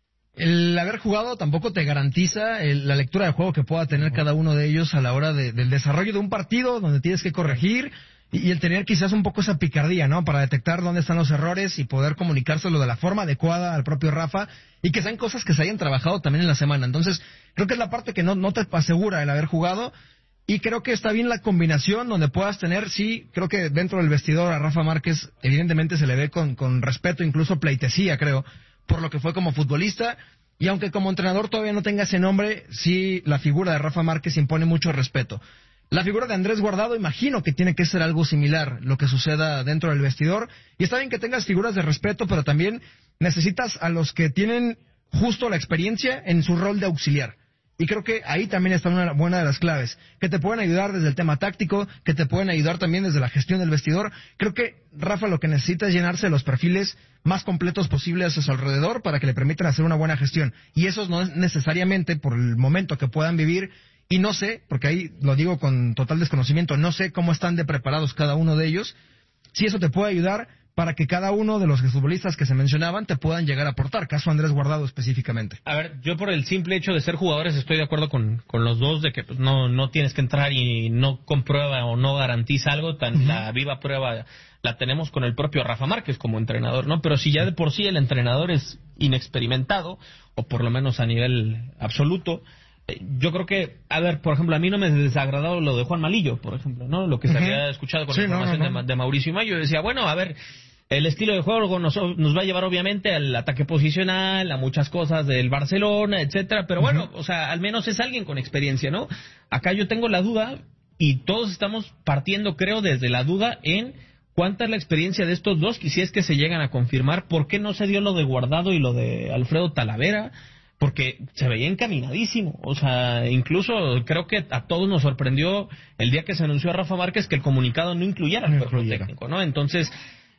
El haber jugado tampoco te garantiza la lectura de juego que pueda tener cada uno de ellos a la hora del desarrollo de un partido donde tienes que corregir y el tener quizás un poco esa picardía, ¿no? Para detectar dónde están los errores y poder comunicárselo de la forma adecuada al propio Rafa y que sean cosas que se hayan trabajado también en la semana. Entonces, creo que es la parte que no te asegura el haber jugado. Y creo que está bien la combinación donde puedas tener, sí, creo que dentro del vestidor a Rafa Márquez evidentemente se le ve con respeto, incluso pleitesía, creo, por lo que fue como futbolista. Y aunque como entrenador todavía no tenga ese nombre, sí, la figura de Rafa Márquez impone mucho respeto. La figura de Andrés Guardado, imagino que tiene que ser algo similar lo que suceda dentro del vestidor. Y está bien que tengas figuras de respeto, pero también necesitas a los que tienen justo la experiencia en su rol de auxiliar. Y creo que ahí también está una buena de las claves, que te pueden ayudar desde el tema táctico, que te pueden ayudar también desde la gestión del vestidor. Creo que Rafa lo que necesita es llenarse de los perfiles más completos posibles a su alrededor para que le permitan hacer una buena gestión. Y eso no es necesariamente por el momento que puedan vivir. Y no sé, porque ahí lo digo con total desconocimiento, no sé cómo están de preparados cada uno de ellos, si eso te puede ayudar para que cada uno de los futbolistas que se mencionaban te puedan llegar a aportar, caso Andrés Guardado específicamente. A ver, yo por el simple hecho de ser jugadores estoy de acuerdo con los dos de que pues, no tienes que entrar y no comprueba o no garantiza algo, la viva prueba la tenemos con el propio Rafa Márquez como entrenador, ¿no? Pero si ya de por sí el entrenador es inexperimentado, o por lo menos a nivel absoluto, yo creo que, a ver, por ejemplo, a mí no me desagradó lo de Juan Malillo, por ejemplo, ¿no? Lo que se había escuchado con la información de Mauricio Mayo. Yo decía, bueno, a ver, el estilo de juego nos va a llevar obviamente al ataque posicional, a muchas cosas del Barcelona, etcétera, pero bueno, o sea, al menos es alguien con experiencia, ¿no? Acá yo tengo la duda, y todos estamos partiendo, creo, desde la duda en cuánta es la experiencia de estos dos, y si es que se llegan a confirmar, ¿por qué no se dio lo de Guardado y lo de Alfredo Talavera? Porque se veía encaminadísimo, o sea, incluso creo que a todos nos sorprendió el día que se anunció a Rafa Márquez que el comunicado no incluyera el cuerpo técnico, ¿no? Entonces,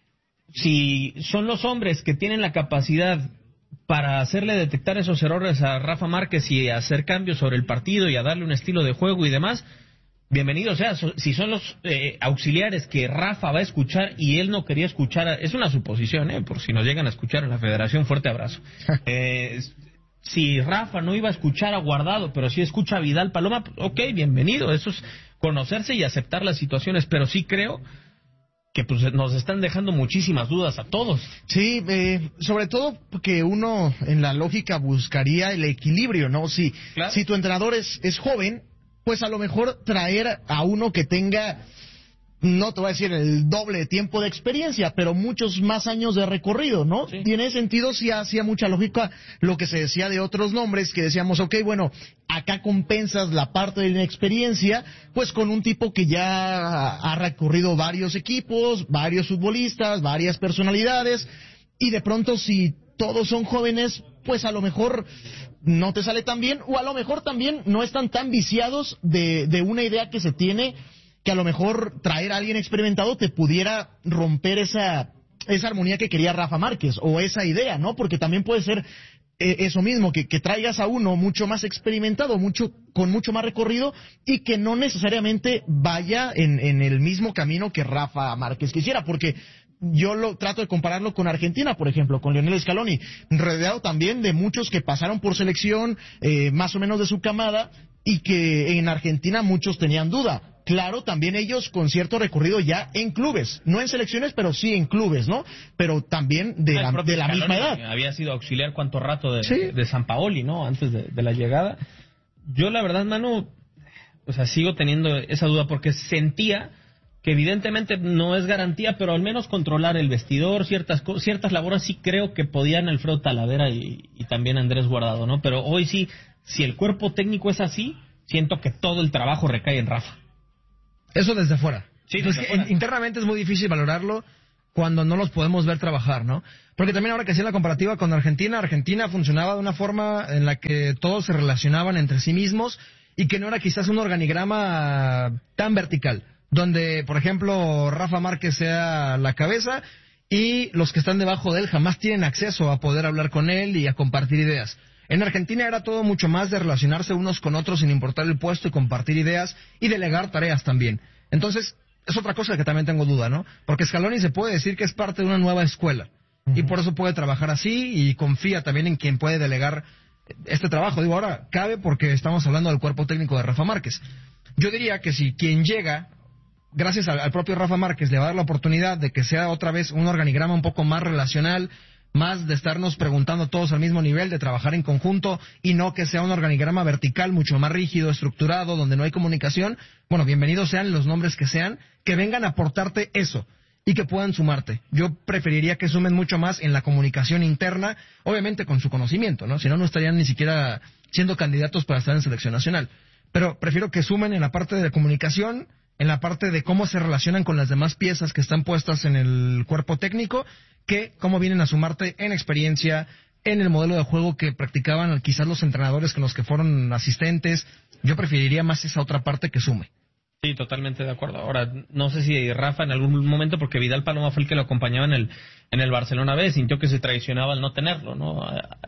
si son los hombres que tienen la capacidad para hacerle detectar esos errores a Rafa Márquez y hacer cambios sobre el partido y a darle un estilo de juego y demás, bienvenido sea. Si son los auxiliares que Rafa va a escuchar y él no quería escuchar, es una suposición, por si nos llegan a escuchar en la federación, fuerte abrazo. Si Rafa no iba a escuchar a Guardado, pero sí escucha a Vidal Paloma, ok, bienvenido. Eso es conocerse y aceptar las situaciones, pero sí creo que pues nos están dejando muchísimas dudas a todos. Sí, sobre todo porque uno en la lógica buscaría el equilibrio, ¿no? Si tu entrenador es joven, pues a lo mejor traer a uno que tenga, no te voy a decir el doble de tiempo de experiencia, pero muchos más años de recorrido, ¿no? Sí. Y en ese sentido sí hacía mucha lógica lo que se decía de otros nombres, que decíamos, ok, bueno, acá compensas la parte de la inexperiencia, pues con un tipo que ya ha recorrido varios equipos, varios futbolistas, varias personalidades, y de pronto si todos son jóvenes, pues a lo mejor no te sale tan bien, o a lo mejor también no están tan viciados de una idea que se tiene, que a lo mejor traer a alguien experimentado te pudiera romper esa armonía que quería Rafa Márquez, o esa idea, ¿no? Porque también puede ser eso mismo, que traigas a uno mucho más experimentado, con mucho más recorrido, y que no necesariamente vaya en el mismo camino que Rafa Márquez quisiera, porque yo trato de compararlo con Argentina, por ejemplo, con Lionel Scaloni, rodeado también de muchos que pasaron por selección, más o menos de su camada, y que en Argentina muchos tenían duda. Claro, también ellos con cierto recorrido ya en clubes, no en selecciones, pero sí en clubes, ¿no? Pero también de la misma edad. Había sido auxiliar cuánto rato de Sampaoli, ¿no? Antes de la llegada. Yo la verdad, Manu, o sea, sigo teniendo esa duda porque sentía que evidentemente no es garantía, pero al menos controlar el vestidor, ciertas labores sí creo que podían Alfredo Talavera y también Andrés Guardado, ¿no? Pero hoy sí, si el cuerpo técnico es así, siento que todo el trabajo recae en Rafa. Eso desde fuera. Sí, desde fuera. Internamente es muy difícil valorarlo cuando no los podemos ver trabajar, ¿no? Porque también ahora que hacía la comparativa con Argentina funcionaba de una forma en la que todos se relacionaban entre sí mismos y que no era quizás un organigrama tan vertical, donde, por ejemplo, Rafa Márquez sea la cabeza y los que están debajo de él jamás tienen acceso a poder hablar con él y a compartir ideas. En Argentina era todo mucho más de relacionarse unos con otros sin importar el puesto y compartir ideas y delegar tareas también. Entonces, es otra cosa que también tengo duda, ¿no? Porque Scaloni se puede decir que es parte de una nueva escuela y por eso puede trabajar así y confía también en quien puede delegar este trabajo. Digo, ahora cabe porque estamos hablando del cuerpo técnico de Rafa Márquez. Yo diría que si quien llega, gracias al propio Rafa Márquez, le va a dar la oportunidad de que sea otra vez un organigrama un poco más relacional, más de estarnos preguntando todos al mismo nivel, de trabajar en conjunto y no que sea un organigrama vertical mucho más rígido, estructurado, donde no hay comunicación. Bueno, bienvenidos sean los nombres que sean, que vengan a aportarte eso y que puedan sumarte. Yo preferiría que sumen mucho más en la comunicación interna, obviamente con su conocimiento, ¿no? Si no, no estarían ni siquiera siendo candidatos para estar en selección nacional. Pero prefiero que sumen en la parte de comunicación, en la parte de cómo se relacionan con las demás piezas que están puestas en el cuerpo técnico, que cómo vienen a sumarte en experiencia, en el modelo de juego que practicaban quizás los entrenadores con los que fueron asistentes. Yo preferiría más esa otra parte que sume. Sí, totalmente de acuerdo. Ahora, no sé si Rafa en algún momento, porque Vidal Paloma fue el que lo acompañaba en el Barcelona B, sintió que se traicionaba al no tenerlo, ¿no?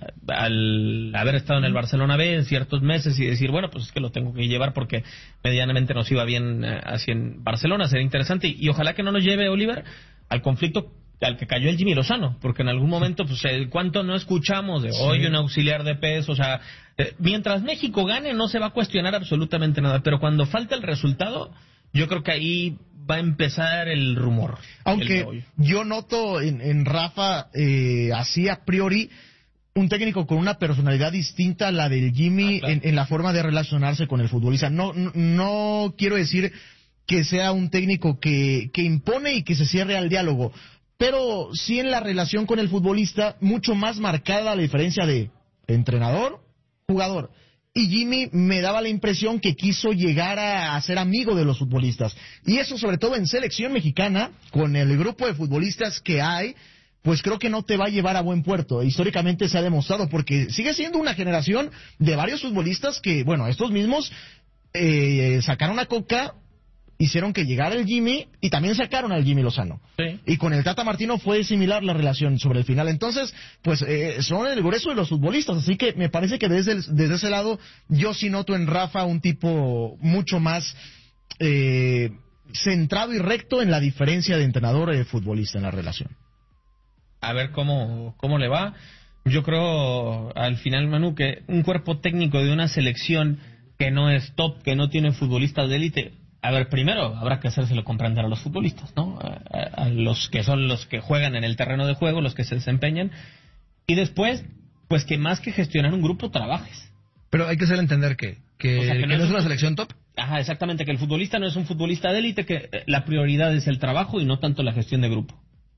Al haber estado en el Barcelona B en ciertos meses y decir, bueno, pues es que lo tengo que llevar porque medianamente nos iba bien así en Barcelona. Sería interesante y ojalá que no nos lleve, Oliver, al conflicto al que cayó el Jimmy Lozano, porque en algún momento, pues, ¿cuánto no escuchamos de hoy un auxiliar de peso? O sea, mientras México gane no se va a cuestionar absolutamente nada, pero cuando falta el resultado, yo creo que ahí va a empezar el rumor. Aunque yo noto en Rafa, así a priori, un técnico con una personalidad distinta a la del Jimmy, claro, en la forma de relacionarse con el futbolista. No quiero decir que sea un técnico que impone y que se cierre al diálogo, pero sí en la relación con el futbolista mucho más marcada la diferencia de entrenador-jugador. Y Jimmy me daba la impresión que quiso llegar a ser amigo de los futbolistas. Y eso sobre todo en selección mexicana, con el grupo de futbolistas que hay, pues creo que no te va a llevar a buen puerto. Históricamente se ha demostrado, porque sigue siendo una generación de varios futbolistas que, bueno, estos mismos sacaron a Coca, hicieron que llegara el Jimmy y también sacaron al Jimmy Lozano. Sí. Y con el Tata Martino fue similar la relación sobre el final. Entonces, pues son el grueso de los futbolistas. Así que me parece que desde ese lado yo sí noto en Rafa un tipo mucho más centrado y recto en la diferencia de entrenador-futbolista en la relación. A ver cómo le va. Yo creo al final, Manu, que un cuerpo técnico de una selección que no es top, que no tiene futbolistas de élite, A ver, primero habrá que hacérselo comprender a los futbolistas, ¿no? A los que son los que juegan en el terreno de juego, los que se desempeñan. Y después, pues que más que gestionar un grupo, trabajes. Pero hay que hacer entender que no es una selección top. Ajá, exactamente, que el futbolista no es un futbolista de élite, que la prioridad es el trabajo y no tanto la gestión de grupo.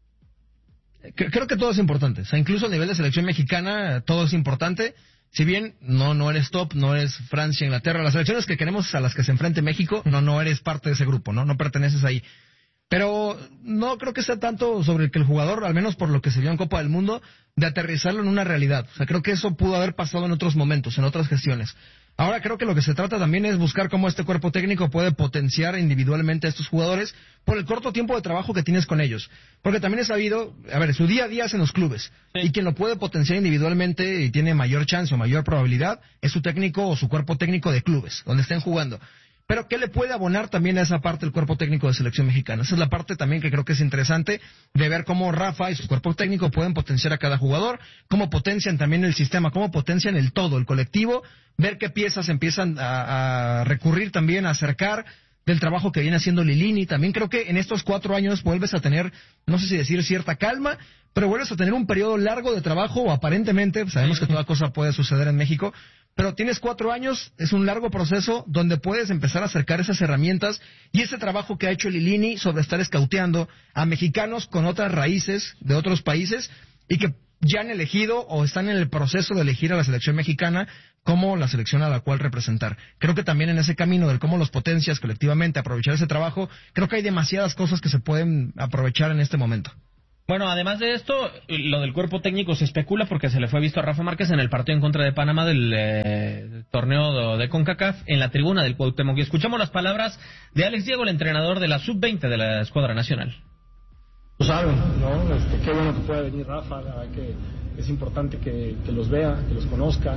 Creo que todo es importante. O sea, incluso a nivel de selección mexicana, todo es importante. Si bien no eres top, no eres Francia, Inglaterra, las selecciones que queremos a las que se enfrente México, no eres parte de ese grupo, no perteneces ahí. Pero no creo que sea tanto sobre que el jugador, al menos por lo que se vio en Copa del Mundo, de aterrizarlo en una realidad. O sea, creo que eso pudo haber pasado en otros momentos, en otras gestiones. Ahora creo que lo que se trata también es buscar cómo este cuerpo técnico puede potenciar individualmente a estos jugadores por el corto tiempo de trabajo que tienes con ellos. Porque también es sabido, su día a día es en los clubes. Sí. Y quien lo puede potenciar individualmente y tiene mayor chance o mayor probabilidad es su técnico o su cuerpo técnico de clubes, donde estén jugando. Pero ¿qué le puede abonar también a esa parte el cuerpo técnico de selección mexicana? Esa es la parte también que creo que es interesante de ver cómo Rafa y su cuerpo técnico pueden potenciar a cada jugador, cómo potencian también el sistema, cómo potencian el todo, el colectivo, ver qué piezas empiezan a recurrir también, a acercar del trabajo que viene haciendo Lilini. También creo que en estos 4 años vuelves a tener, no sé si decir cierta calma, pero vuelves a tener un periodo largo de trabajo, o aparentemente, sabemos que toda cosa puede suceder en México, pero tienes 4 años, es un largo proceso donde puedes empezar a acercar esas herramientas y ese trabajo que ha hecho Lilini sobre estar escauteando a mexicanos con otras raíces de otros países y que ya han elegido o están en el proceso de elegir a la selección mexicana como la selección a la cual representar. Creo que también en ese camino del cómo los potencias colectivamente, aprovechar ese trabajo, creo que hay demasiadas cosas que se pueden aprovechar en este momento. Bueno, además de esto, lo del cuerpo técnico se especula porque se le fue visto a Rafa Márquez en el partido en contra de Panamá del torneo de CONCACAF en la tribuna del Cuauhtémoc. Y escuchamos las palabras de Alex Diego, el entrenador de la Sub-20 de la escuadra nacional. Lo saben, ¿no? Qué bueno que pueda venir Rafa, la verdad que es importante que los vea, que los conozca,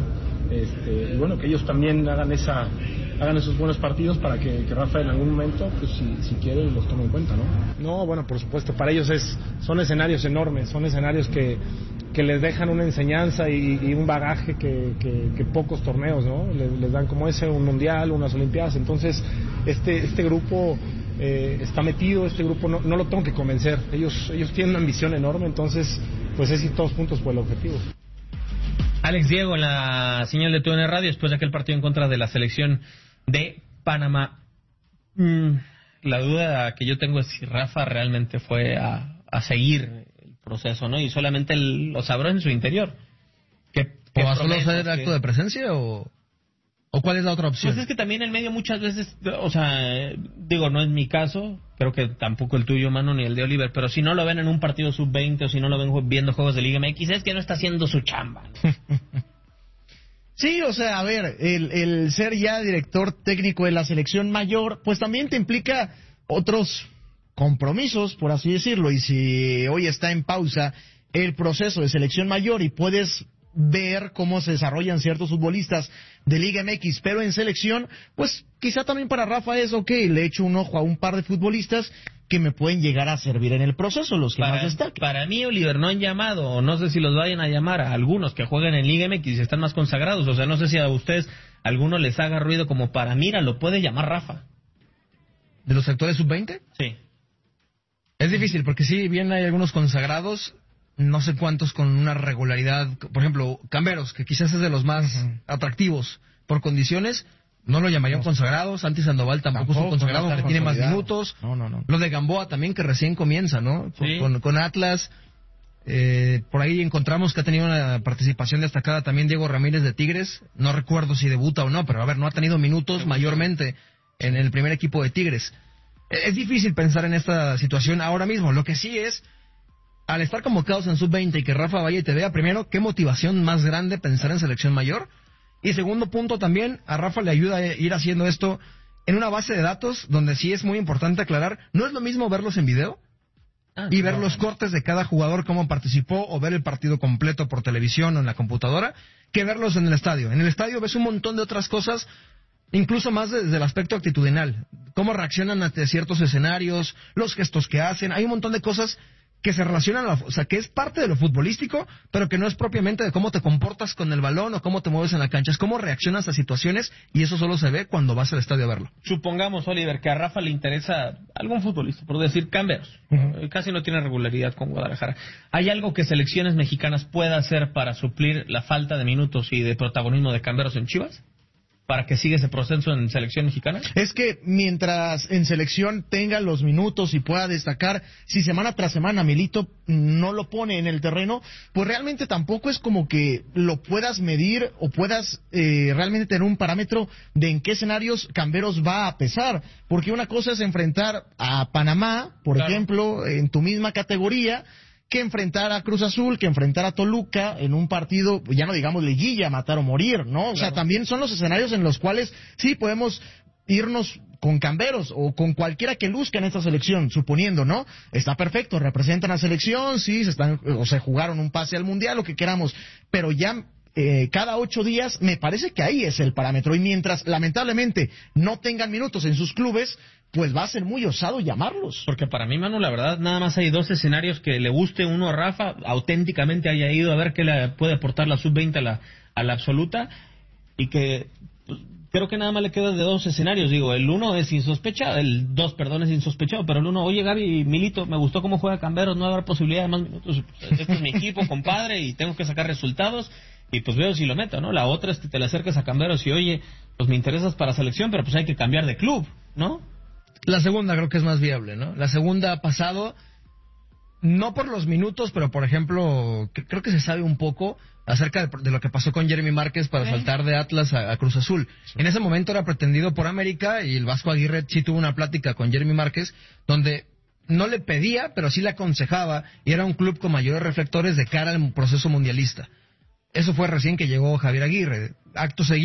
y bueno, que ellos también hagan esos buenos partidos para que Rafa en algún momento, pues si quiere, los tome en cuenta, ¿no? No, bueno, por supuesto, para ellos son escenarios enormes, son escenarios que les dejan una enseñanza y un bagaje que pocos torneos, ¿no? Les dan como ese, un mundial, unas olimpiadas. Entonces, este grupo está metido, este grupo no lo tengo que convencer, ellos tienen una ambición enorme, entonces pues es ir todos juntos por el objetivo. Alex Diego en la señal de TUDN Radio después de aquel partido en contra de la selección de Panamá. La duda que yo tengo es si Rafa realmente fue a seguir el proceso, ¿no? Y solamente lo sabrá en su interior. ¿O a solo hacer acto de presencia o cuál es la otra opción? Pues es que también el medio muchas veces, o sea, digo, no es mi caso, creo que tampoco el tuyo, Mano, ni el de Oliver, pero si no lo ven en un partido sub-20 o si no lo ven viendo juegos de Liga MX, es que no está haciendo su chamba. Sí, o sea, a ver, el ser ya director técnico de la selección mayor, pues también te implica otros compromisos, por así decirlo, y si hoy está en pausa el proceso de selección mayor y puedes ver cómo se desarrollan ciertos futbolistas de Liga MX, pero en selección, pues quizá también para Rafa es le echo un ojo a un par de futbolistas que me pueden llegar a servir en el proceso, los que más destaquen. Para mí, Oliver, no han llamado, o no sé si los vayan a llamar a algunos que juegan en Liga MX y están más consagrados, o sea, no sé si a ustedes alguno les haga ruido como para, mira, lo puede llamar Rafa. ¿De los actores sub-20? Sí. Es difícil, porque sí, bien hay algunos consagrados, no sé cuántos con una regularidad, por ejemplo, Camberos, que quizás es de los más atractivos por condiciones, no lo llamarían consagrados. Santi Sandoval tampoco es un consagrado, que tiene más minutos. No. Lo de Gamboa también, que recién comienza, ¿no? Sí. Con Atlas. Por ahí encontramos que ha tenido una participación destacada también Diego Ramírez de Tigres. No recuerdo si debuta o no, pero a ver, no ha tenido minutos mayormente en el primer equipo de Tigres. Es difícil pensar en esta situación ahora mismo. Lo que sí es, al estar convocados en sub-20 y que Rafa vaya y te vea, primero, qué motivación más grande pensar en selección mayor. Y segundo punto también, a Rafa le ayuda a ir haciendo esto en una base de datos donde sí es muy importante aclarar, no es lo mismo verlos en video y ver los cortes de cada jugador, cómo participó, o ver el partido completo por televisión o en la computadora, que verlos en el estadio. En el estadio ves un montón de otras cosas, incluso más desde el aspecto actitudinal, cómo reaccionan ante ciertos escenarios, los gestos que hacen, hay un montón de cosas que se relacionan, o sea, que es parte de lo futbolístico, pero que no es propiamente de cómo te comportas con el balón o cómo te mueves en la cancha, es cómo reaccionas a situaciones, y eso solo se ve cuando vas al estadio a verlo. Supongamos, Oliver, que a Rafa le interesa algún futbolista, por decir Camberos. Casi no tiene regularidad con Guadalajara. ¿Hay algo que selecciones mexicanas pueda hacer para suplir la falta de minutos y de protagonismo de Camberos en Chivas? ¿Para que siga ese proceso en selección mexicana? Es que mientras en selección tenga los minutos y pueda destacar, si semana tras semana Milito no lo pone en el terreno, pues realmente tampoco es como que lo puedas medir o puedas realmente tener un parámetro de en qué escenarios Camberos va a pesar. Porque una cosa es enfrentar a Panamá, por ejemplo, en tu misma categoría, que enfrentar a Cruz Azul, que enfrentar a Toluca en un partido, ya no digamos liguilla, matar o morir, ¿no? O sea, también son los escenarios en los cuales sí podemos irnos con Camberos o con cualquiera que luzca en esta selección, suponiendo, ¿no? Está perfecto, representan a selección, sí, se jugaron un pase al Mundial, lo que queramos, pero ya cada 8 días me parece que ahí es el parámetro, y mientras lamentablemente no tengan minutos en sus clubes, pues va a ser muy osado llamarlos. Porque para mí, Manu, la verdad, nada más hay 2 escenarios que le guste uno a Rafa, auténticamente haya ido a ver qué le puede aportar la sub-20 a la absoluta, y que pues, creo que nada más le queda de 2 escenarios. Digo, el 1 es insospechado, el 2, perdón, es insospechado, pero el 1, oye Gaby, Milito, me gustó cómo juega Camberos, no va a haber posibilidad de más minutos, este es mi equipo, compadre, y tengo que sacar resultados, y pues veo si lo meto, ¿no? La otra es que te le acerques a Camberos y, oye, pues me interesas para selección, pero pues hay que cambiar de club, ¿no? La segunda creo que es más viable, ¿no? La segunda ha pasado, no por los minutos, pero por ejemplo, creo que se sabe un poco acerca de lo que pasó con Jeremy Márquez para saltar de Atlas a Cruz Azul. En ese momento era pretendido por América, y el Vasco Aguirre sí tuvo una plática con Jeremy Márquez, donde no le pedía, pero sí le aconsejaba, y era un club con mayores reflectores de cara al proceso mundialista. Eso fue recién que llegó Javier Aguirre. Acto seguido